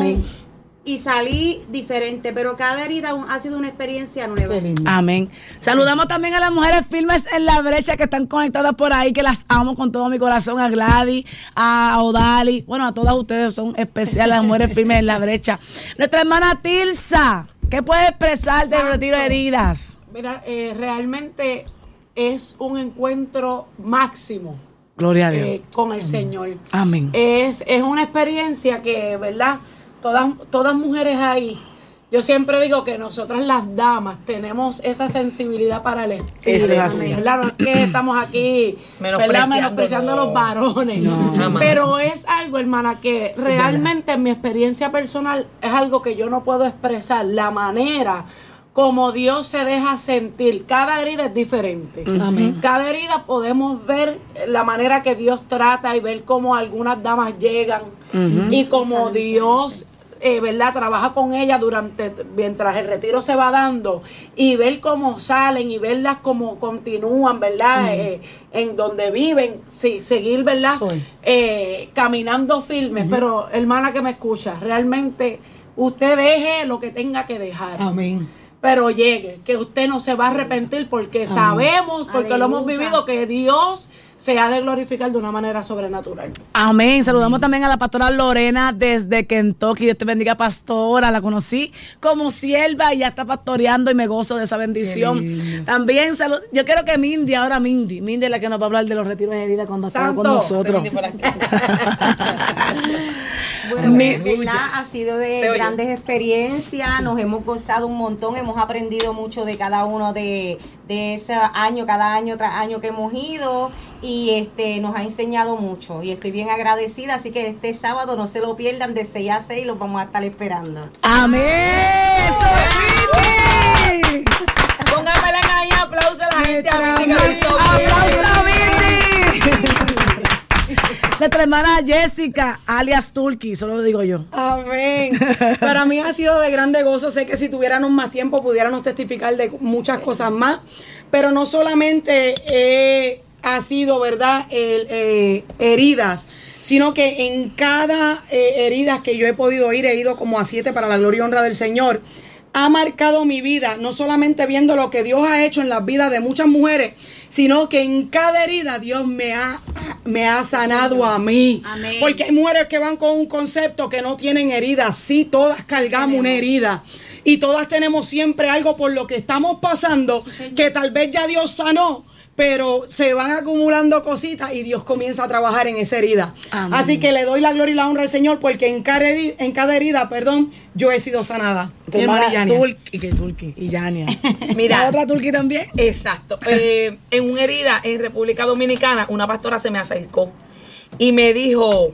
y salí diferente, pero cada herida ha sido una experiencia nueva. Amén. Saludamos también a las mujeres firmes en la brecha que están conectadas por ahí, que las amo con todo mi corazón, a Gladys, a Odali, bueno, a todas ustedes son especiales, las mujeres firmes en la brecha. Nuestra hermana Tirsa, ¿qué puede expresar del retiro de heridas? Mira, realmente es un encuentro máximo. Gloria a Dios. Con el Señor. Amén. Es una experiencia que, ¿verdad? Todas mujeres ahí, yo siempre digo que nosotras las damas tenemos esa sensibilidad para el espíritu. Eso es así. ¿Verdad? No es que estamos aquí menospreciando a los varones. No, pero es algo, hermana, que realmente en mi experiencia personal es algo que yo no puedo expresar. La manera como Dios se deja sentir. Cada herida es diferente. Amén. Cada herida podemos ver la manera que Dios trata y ver cómo algunas damas llegan y como Dios, ¿verdad? Trabaja con ellas mientras el retiro se va dando y ver cómo salen y verlas cómo continúan, ¿verdad? En donde viven, seguir, ¿verdad? Caminando firmes. Pero, hermana que me escucha, realmente usted deje lo que tenga que dejar. Amén. Pero llegue, que usted no se va a arrepentir porque sabemos, porque lo hemos vivido, que Dios se ha de glorificar de una manera sobrenatural. Amén. Saludamos también a la pastora Lorena desde Kentucky. Dios te bendiga, pastora. La conocí como sierva y ya está pastoreando y me gozo de esa bendición. También yo quiero que Mindy es la que nos va a hablar de los retiros de herida cuando está con nosotros. Bueno, ¿verdad? Ha sido de grandes experiencias, nos hemos gozado un montón, hemos aprendido mucho de cada uno de ese año, cada año tras año que hemos ido y nos ha enseñado mucho y estoy bien agradecida, así que este sábado no se lo pierdan de 6 a 6, los vamos a estar esperando. ¡Amén! ¡Eso es Mindy! Pónganmela ahí, aplausos a la gente. ¡Aplausos a Mindy! Nuestra hermana Jessica, alias Turki, solo lo digo yo. Amén. Para mí ha sido de grande gozo. Sé que si tuviéramos más tiempo pudiéramos testificar de muchas cosas más. Pero no solamente ha sido, ¿verdad?, heridas, sino que en cada herida que yo he podido ir, he ido como a 7 para la gloria y honra del Señor. Ha marcado mi vida, no solamente viendo lo que Dios ha hecho en las vidas de muchas mujeres, sino que en cada herida Dios me ha sanado a mí. Amén. Porque hay mujeres que van con un concepto que no tienen heridas. Sí, todas cargamos una herida. Y todas tenemos siempre algo por lo que estamos pasando, que tal vez ya Dios sanó, pero se van acumulando cositas y Dios comienza a trabajar en esa herida. Amén. Así que le doy la gloria y la honra al Señor, porque en cada herida, yo he sido sanada. Tu hermana Turki y Yania. Mira. ¿La otra Turki también? Exacto. En una herida en República Dominicana, una pastora se me acercó y me dijo,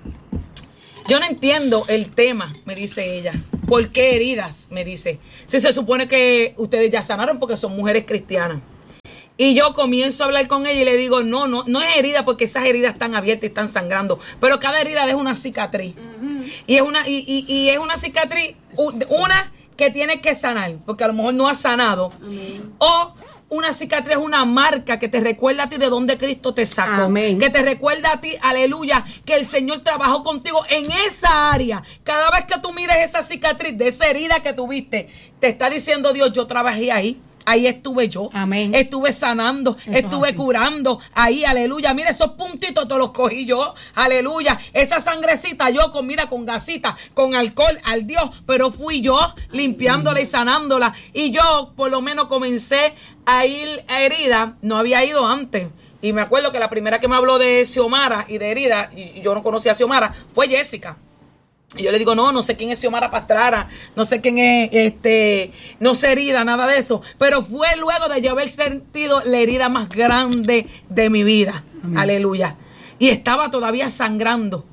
yo no entiendo el tema, me dice ella. ¿Por qué heridas? Me dice. Si se supone que ustedes ya sanaron porque son mujeres cristianas. Y yo comienzo a hablar con ella y le digo, no es herida porque esas heridas están abiertas y están sangrando. Pero cada herida es una cicatriz. Y es una cicatriz, una que tiene que sanar, porque a lo mejor no has sanado. Amén. O una cicatriz es una marca que te recuerda a ti de dónde Cristo te sacó. Amén. Que te recuerda a ti, aleluya, que el Señor trabajó contigo en esa área. Cada vez que tú mires esa cicatriz de esa herida que tuviste, te está diciendo Dios, yo trabajé ahí. Ahí estuve yo. Amén. Estuve sanando, estuve curando. Ahí, aleluya. Mira, esos puntitos te los cogí yo. Aleluya. Esa sangrecita yo con gasita, con alcohol, al Dios. Pero fui yo limpiándola y sanándola. Y yo por lo menos comencé a ir a herida. No había ido antes. Y me acuerdo que la primera que me habló de Xiomara y de herida, y yo no conocía a Xiomara, fue Jessica. Y yo le digo, no sé quién es Xiomara Pastrana, no sé quién es, no sé herida, nada de eso. Pero fue luego de yo haber sentido la herida más grande de mi vida. Amén. Aleluya. Y estaba todavía sangrando,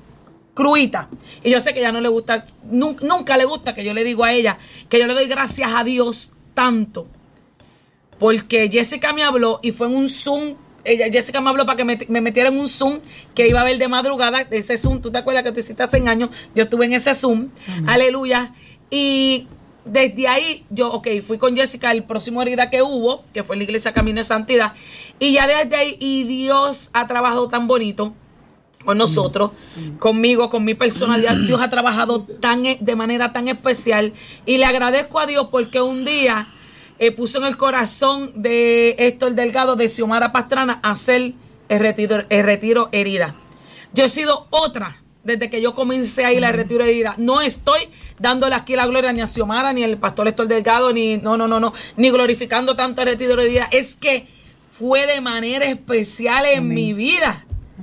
cruita. Y yo sé que ella no le gusta, nunca le gusta que yo le digo a ella que yo le doy gracias a Dios tanto. Porque Jessica me habló y fue en un Zoom. Jessica me habló para que me metiera en un Zoom que iba a ver de madrugada. Ese Zoom, ¿tú te acuerdas que tú hiciste hace años? Yo estuve en ese Zoom. Amén. Aleluya. Y desde ahí, yo, fui con Jessica el próximo herida que hubo, que fue en la iglesia Camino de Santidad. Y ya desde ahí, y Dios ha trabajado tan bonito con nosotros, conmigo, con mi personalidad. Dios ha trabajado de manera tan especial. Y le agradezco a Dios porque un día puso en el corazón de Héctor Delgado, de Xiomara Pastrana, hacer el retiro herida. Yo he sido otra desde que yo comencé a ir al retiro herida. No estoy dándole aquí la gloria ni a Xiomara, ni al pastor Héctor Delgado, ni glorificando tanto el retiro herida. Es que fue de manera especial en mi vida.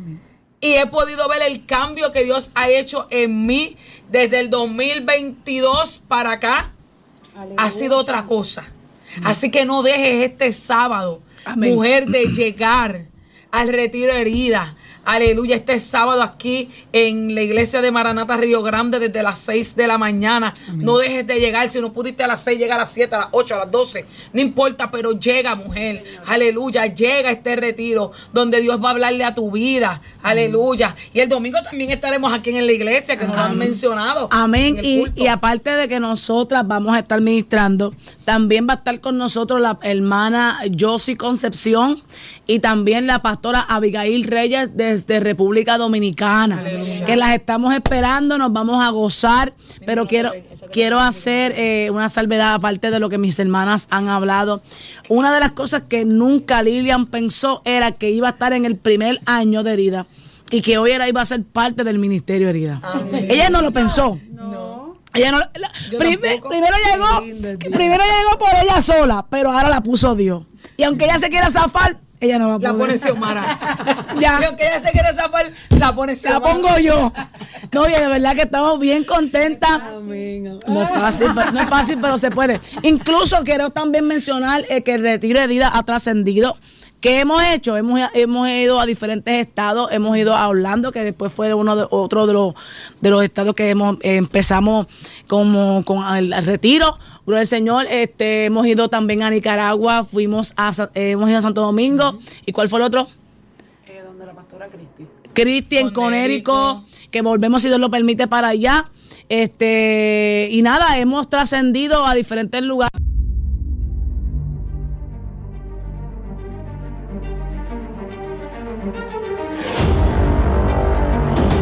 Y he podido ver el cambio que Dios ha hecho en mí desde el 2022 para acá. Aleluya. Ha sido otra cosa. Así que no dejes este sábado, amén, mujer, de llegar al retiro herida. Aleluya, este sábado aquí en la iglesia de Maranata Río Grande desde las 6 de la mañana. Amén. No dejes de llegar. Si no pudiste a las 6, llega a las 7, a las 8, a las 12. No importa, pero llega, mujer. Señor. Aleluya, llega este retiro donde Dios va a hablarle a tu vida. Aleluya. Y el domingo también estaremos aquí en la iglesia, que nos han mencionado. Amén. Y aparte de que nosotras vamos a estar ministrando, también va a estar con nosotros la hermana Josie Concepción y también la pastora Abigail Reyes desde República Dominicana. Aleluya. Que las estamos esperando, nos vamos a gozar, pero quiero hacer una salvedad aparte de lo que mis hermanas han hablado. Una de las cosas que nunca Lilian pensó era que iba a estar en el primer año de herida y que hoy iba a ser parte del ministerio herida. Amén. Ella no lo pensó. No. Ella no, primero llegó por ella sola, pero ahora la puso Dios. Y aunque ella se quiera zafar, ella no va a poder. La pone Xiomara. Ya. Y aunque ella se quiere zafar, la pone Xiomara. La pongo yo. No, y de verdad que estamos bien contentas. Amén. No es fácil, pero se puede. Incluso quiero también mencionar que el retiro de herida ha trascendido. ¿Qué hemos hecho? Hemos ido a diferentes estados, hemos ido a Orlando, que después fue otro de los estados que empezamos con el retiro. Gloria al Señor. Hemos ido también a Nicaragua, hemos ido a Santo Domingo. ¿Y cuál fue el otro? Donde la pastora Cristi en Conérico, que volvemos, si Dios lo permite, para allá. Y nada, hemos trascendido a diferentes lugares.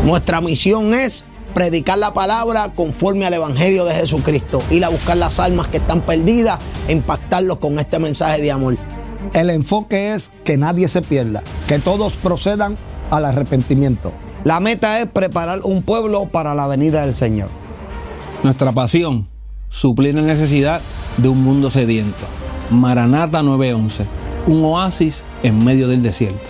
Nuestra misión es predicar la palabra conforme al Evangelio de Jesucristo, ir a buscar las almas que están perdidas e impactarlos con este mensaje de amor. El enfoque es que nadie se pierda, que todos procedan al arrepentimiento. La meta es preparar un pueblo para la venida del Señor. Nuestra pasión, suplir la necesidad de un mundo sediento. Maranata 911, un oasis en medio del desierto.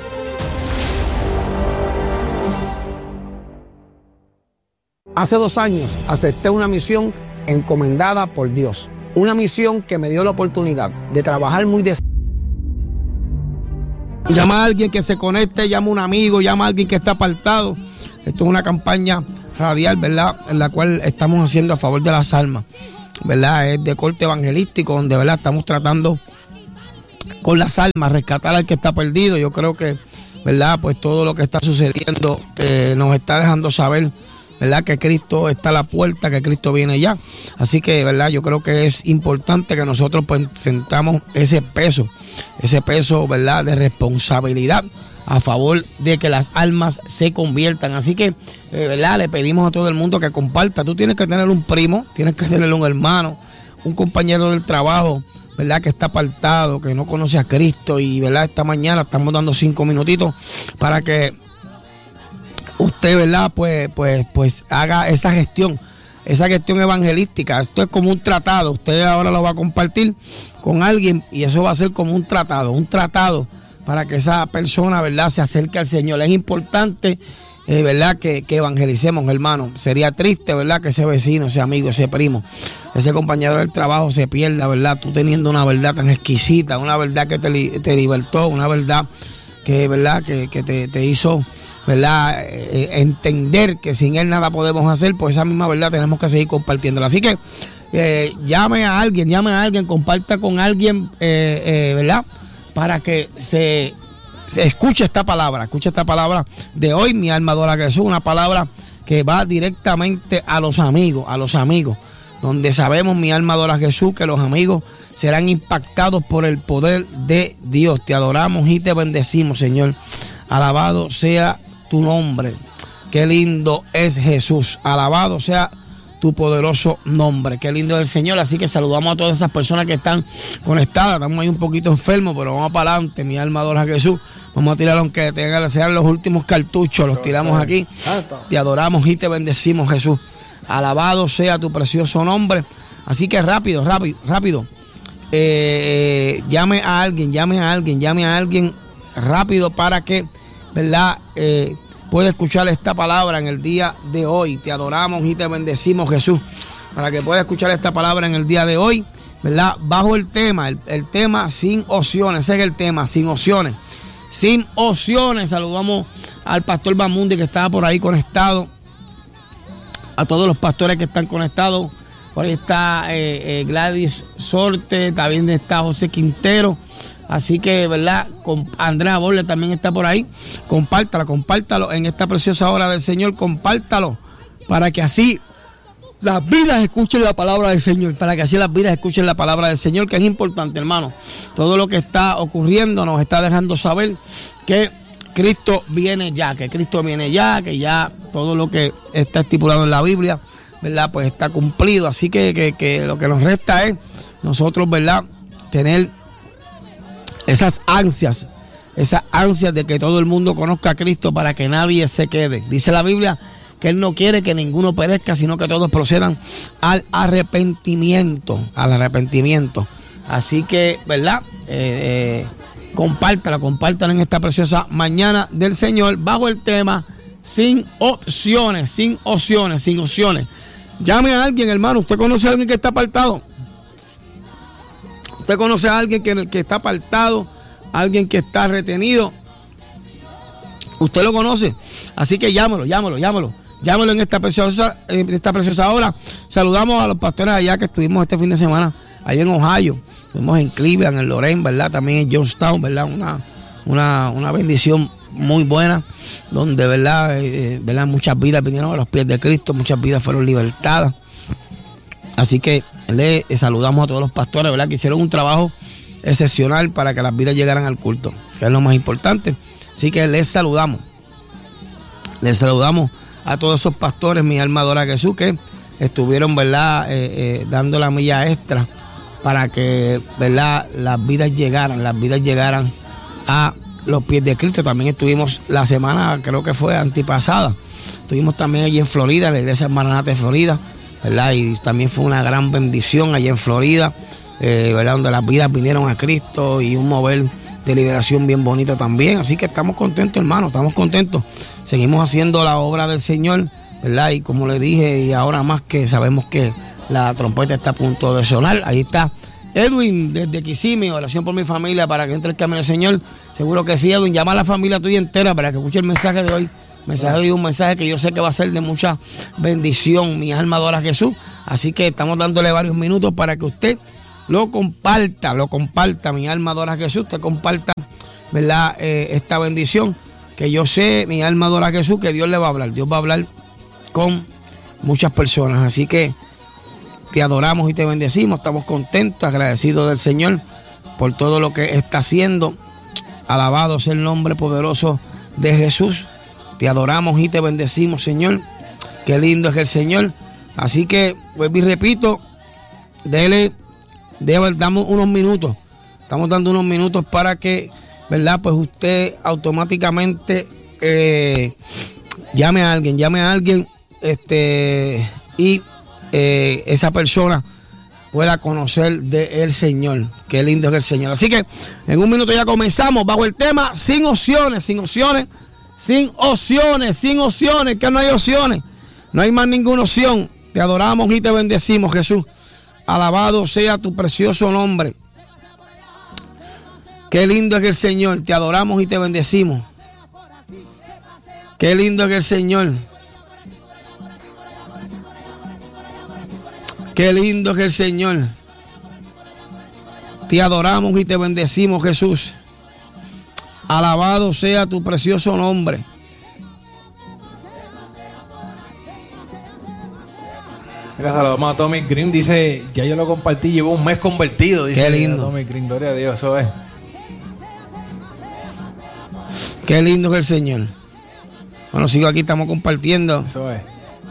Hace 2 años acepté una misión encomendada por Dios. Una misión que me dio la oportunidad de trabajar muy de... Llama a alguien que se conecte, llama a un amigo, llama a alguien que está apartado. Esto es una campaña radial, ¿verdad?, en la cual estamos haciendo a favor de las almas, ¿verdad? Es de corte evangelístico, donde, ¿verdad?, estamos tratando con las almas, rescatar al que está perdido. Yo creo que, ¿verdad?, pues todo lo que está sucediendo nos está dejando saber, ¿verdad?, que Cristo está a la puerta, que Cristo viene ya. Así que, ¿verdad?, yo creo que es importante que nosotros pues sentamos ese peso, ¿verdad?, de responsabilidad a favor de que las almas se conviertan. Así que, ¿verdad?, le pedimos a todo el mundo que comparta. Tú tienes que tener un primo, tienes que tener un hermano, un compañero del trabajo, ¿verdad?, que está apartado, que no conoce a Cristo. Y, ¿verdad?, esta mañana estamos dando 5 minutitos para que usted, ¿verdad?, pues haga esa gestión evangelística. Esto es como un tratado. Usted ahora lo va a compartir con alguien y eso va a ser como un tratado para que esa persona, ¿verdad?, se acerque al Señor. Es importante, ¿verdad?, que evangelicemos, hermano. Sería triste, ¿verdad?, que ese vecino, ese amigo, ese primo, ese compañero del trabajo se pierda, ¿verdad? Tú teniendo una verdad tan exquisita, una verdad que te libertó, una verdad que, ¿verdad?, que te hizo, ¿verdad?, entender que sin él nada podemos hacer. Pues esa misma verdad tenemos que seguir compartiéndola. Así que llame a alguien, comparta con alguien, ¿verdad?, para que se escuche esta palabra de hoy. Mi alma adora a Jesús, una palabra que va directamente a los amigos, donde sabemos, mi alma adora a Jesús, que los amigos serán impactados por el poder de Dios. Te adoramos y te bendecimos, Señor. Alabado sea tu nombre. Qué lindo es Jesús. Alabado sea tu poderoso nombre. Qué lindo es el Señor. Así que saludamos a todas esas personas que están conectadas. Estamos ahí un poquito enfermos, pero vamos para adelante. Mi alma adora a Jesús. Vamos a tirar, aunque sean los últimos cartuchos, los tiramos aquí. Te adoramos y te bendecimos, Jesús. Alabado sea tu precioso nombre. Así que rápido. Llame a alguien rápido para que, ¿verdad?, pueda escuchar esta palabra en el día de hoy. Te adoramos y te bendecimos, Jesús, para que pueda escuchar esta palabra en el día de hoy, ¿verdad?, bajo el tema sin opciones. Ese es el tema, sin opciones. Saludamos al pastor Bamundi, que estaba por ahí conectado, a todos los pastores que están conectados. Por ahí está Gladys Sorte, también está José Quintero. Así que, ¿verdad?, con Andrea Borle también está por ahí. Compártalo en esta preciosa hora del Señor. Compártalo para que así las vidas escuchen la palabra del Señor. Que es importante, hermano. Todo lo que está ocurriendo nos está dejando saber que Cristo viene ya, que ya todo lo que está estipulado en la Biblia, ¿verdad?, pues está cumplido. Así que lo que nos resta es nosotros, ¿verdad?, tener esas ansias de que todo el mundo conozca a Cristo, para que nadie se quede. Dice la Biblia que Él no quiere que ninguno perezca, sino que todos procedan al arrepentimiento. Así que, ¿verdad?, compártala en esta preciosa mañana del Señor, bajo el tema sin opciones. Llame a alguien, hermano. ¿Usted conoce a alguien que está apartado? ¿Usted conoce a alguien que está apartado? ¿Alguien que está retenido? ¿Usted lo conoce? Así que llámelo en esta preciosa hora. Saludamos a los pastores allá que estuvimos este fin de semana, allá en Ohio. Estuvimos en Cleveland, en Lorain, ¿verdad? También en Georgetown, ¿verdad? Una bendición muy buena, donde, ¿verdad? Muchas vidas vinieron a los pies de Cristo, muchas vidas fueron libertadas. Así que le saludamos a todos los pastores, ¿verdad?, que hicieron un trabajo excepcional para que las vidas llegaran al culto, que es lo más importante. Así que les saludamos a todos esos pastores, mi alma adora a Jesús, que estuvieron, ¿verdad?, dando la milla extra para que, ¿verdad?, las vidas llegaran a los pies de Cristo. También estuvimos la semana, creo que fue antipasada, estuvimos también allí en Florida, la iglesia Maranata de Florida, ¿verdad? Y también fue una gran bendición allí en Florida, ¿verdad?, donde las vidas vinieron a Cristo y un mover de liberación bien bonito también. Así que estamos contentos, hermanos, estamos contentos. Seguimos haciendo la obra del Señor, ¿verdad? Y como le dije, y ahora más que sabemos que la trompeta está a punto de sonar. Ahí está Edwin desde Kissimmee, oración por mi familia para que entre el camino del Señor. Seguro que sí, Edwin, llama a la familia tuya entera para que escuche el mensaje de hoy. Un mensaje que yo sé que va a ser de mucha bendición. Mi alma adora a Jesús. Así que estamos dándole varios minutos para que usted lo comparta, mi alma adora a Jesús, te comparta, ¿verdad?, esta bendición, que yo sé, mi alma adora a Jesús, que Dios le va a hablar, Dios va a hablar con muchas personas. Así que te adoramos y te bendecimos, estamos contentos, agradecidos del Señor por todo lo que está haciendo. Alabado sea el nombre poderoso de Jesús. Te adoramos y te bendecimos, Señor. Qué lindo es el Señor. Así que, vuelvo y repito, damos unos minutos. Estamos dando unos minutos para que, ¿verdad?, pues usted automáticamente llame a alguien y esa persona pueda conocer del Señor. Qué lindo es el Señor. Así que en un minuto ya comenzamos bajo el tema sin opciones, que no hay opciones, no hay más ninguna opción. Te adoramos y te bendecimos, Jesús. Alabado sea tu precioso nombre. Qué lindo es el Señor. Te adoramos y te bendecimos. Qué lindo es el Señor. Qué lindo es el Señor. Te adoramos y te bendecimos, Jesús. Alabado sea tu precioso nombre. Saludamos a Tommy Green, dice, ya yo lo compartí, llevo un mes convertido, dice. Qué lindo. Tommy Green, gloria a Dios, eso es. Qué lindo es el Señor. Bueno, sigo aquí, estamos compartiendo. Eso es.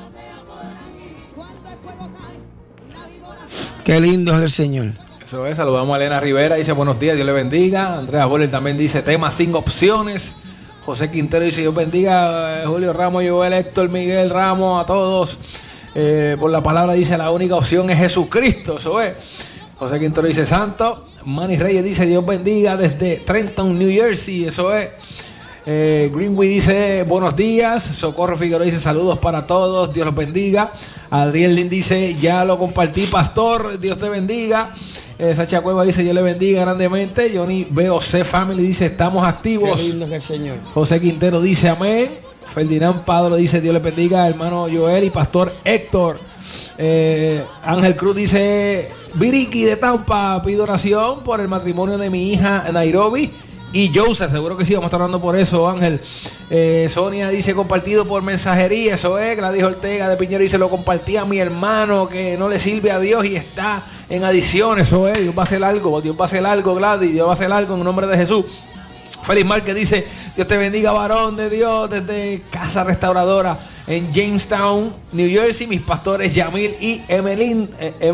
Qué lindo es el Señor. Eso es, saludamos a Elena Rivera, dice buenos días, Dios le bendiga. Andrea Boller también dice tema sin opciones. José Quintero dice Dios bendiga. Julio Ramos, Joel, Héctor, Miguel Ramos, a todos. Por la palabra dice la única opción es Jesucristo, eso es. José Quintero dice santo. Manny Reyes dice Dios bendiga desde Trenton, New Jersey, eso es. Greenway dice buenos días. Socorro Figueroa dice saludos para todos, Dios los bendiga. Adriel Lin dice ya lo compartí, pastor, Dios te bendiga. Sacha Cueva dice Dios le bendiga grandemente. Johnny BOC Family dice estamos activos. Qué lindo es el Señor. José Quintero dice amén. Ferdinand Padro dice Dios le bendiga, hermano Joel y pastor Héctor. Ángel Cruz dice Viriki de Tampa, pido oración por el matrimonio de mi hija Nairobi y Joseph, seguro que sí, vamos a estar hablando por eso, Ángel. Sonia dice compartido por mensajería, eso es. Gladys Ortega de Piñero dice lo compartí a mi hermano que no le sirve a Dios y está en adicciones, eso es. Dios va a hacer algo, Gladys, Dios va a hacer algo en nombre de Jesús. Félix Márquez dice Dios te bendiga, varón de Dios, desde Casa Restauradora en Jamestown, New Jersey. Mis pastores Yamil y Emelin,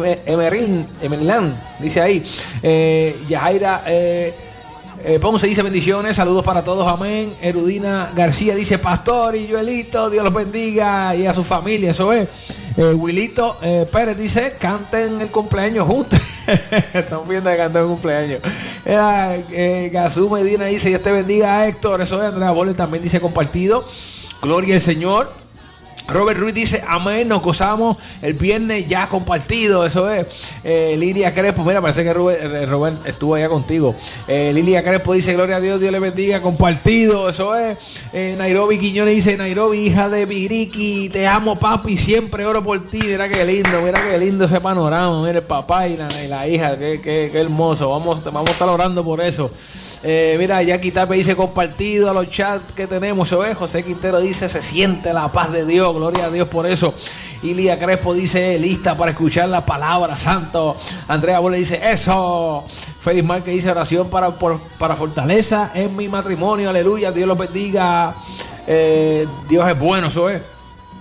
dice ahí. Yajaira Ponce dice bendiciones, saludos para todos, amén. Erudina García dice pastor y Joelito, Dios los bendiga y a su familia, eso es. Wilito Pérez dice canten el cumpleaños juntos. Estamos viendo que canten el cumpleaños. Gazú Medina dice Dios te bendiga, Héctor, eso es. Andrea Boller también dice compartido, gloria al Señor. Robert Ruiz dice amén, nos gozamos el viernes ya compartido, eso es. Lilia Crespo, mira, parece que Robert estuvo allá contigo. Lilia Crespo dice gloria a Dios, Dios le bendiga, compartido, eso es. Nairobi Quiñones dice Nairobi, hija de Viriki, te amo papi, siempre oro por ti. Mira qué lindo ese panorama, mira el papá y la hija, qué hermoso. Vamos a estar orando por eso. Mira, Jackie Tape dice compartido a los chats que tenemos, eso es. José Quintero dice se siente la paz de Dios, gloria a Dios por eso. Ilia Crespo dice lista para escuchar la palabra, santo. Andrea Bolle dice eso. Félix Márquez dice oración para fortaleza en mi matrimonio, aleluya, Dios los bendiga. Dios es bueno, eso es.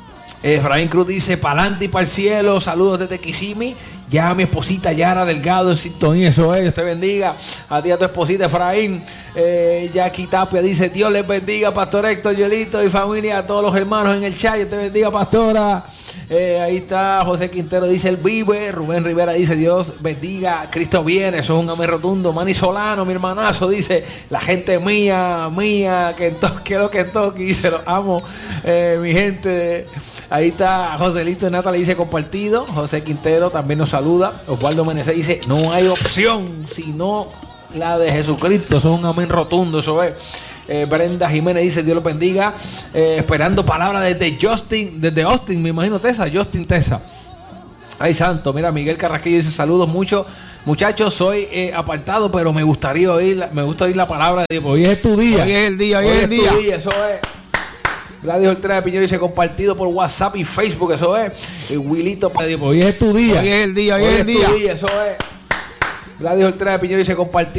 Efraín Cruz dice, pa'lante y para el cielo, saludos desde Kissimmee. Ya mi esposita Yara Delgado en sintonía, eso es, Dios te bendiga. A ti, a tu esposita Efraín. Jackie Tapia dice, Dios les bendiga, Pastor Héctor, Yolito y familia, a todos los hermanos en el chat, Dios te bendiga, pastora. Ahí está José Quintero, dice, él vive. Rubén Rivera dice, Dios bendiga, Cristo viene, eso es un amén rotundo. Manny Solano, mi hermanazo, dice, la gente mía, quiero Kentucky, dice, los amo, mi gente. Ahí está Joselito Nata, le dice, compartido. José Quintero también nos saluda. Osvaldo Menezes dice, no hay opción sino la de Jesucristo, eso es un amén rotundo, eso es. Brenda Jiménez dice, Dios los bendiga, esperando palabras desde Austin, me imagino Justin Tesa. Ay santo, mira, Miguel Carrasquillo dice, saludos mucho, muchachos, soy apartado, pero me gusta oír la palabra de Dios. Hoy es tu día. Hoy es el día, eso es. Gladys Ortega de Piñero dice, compartido por WhatsApp y Facebook, eso es. Wilito, hoy es tu día. Hoy es el día, eso es. Gladys Ortega de Piñero dice, compartido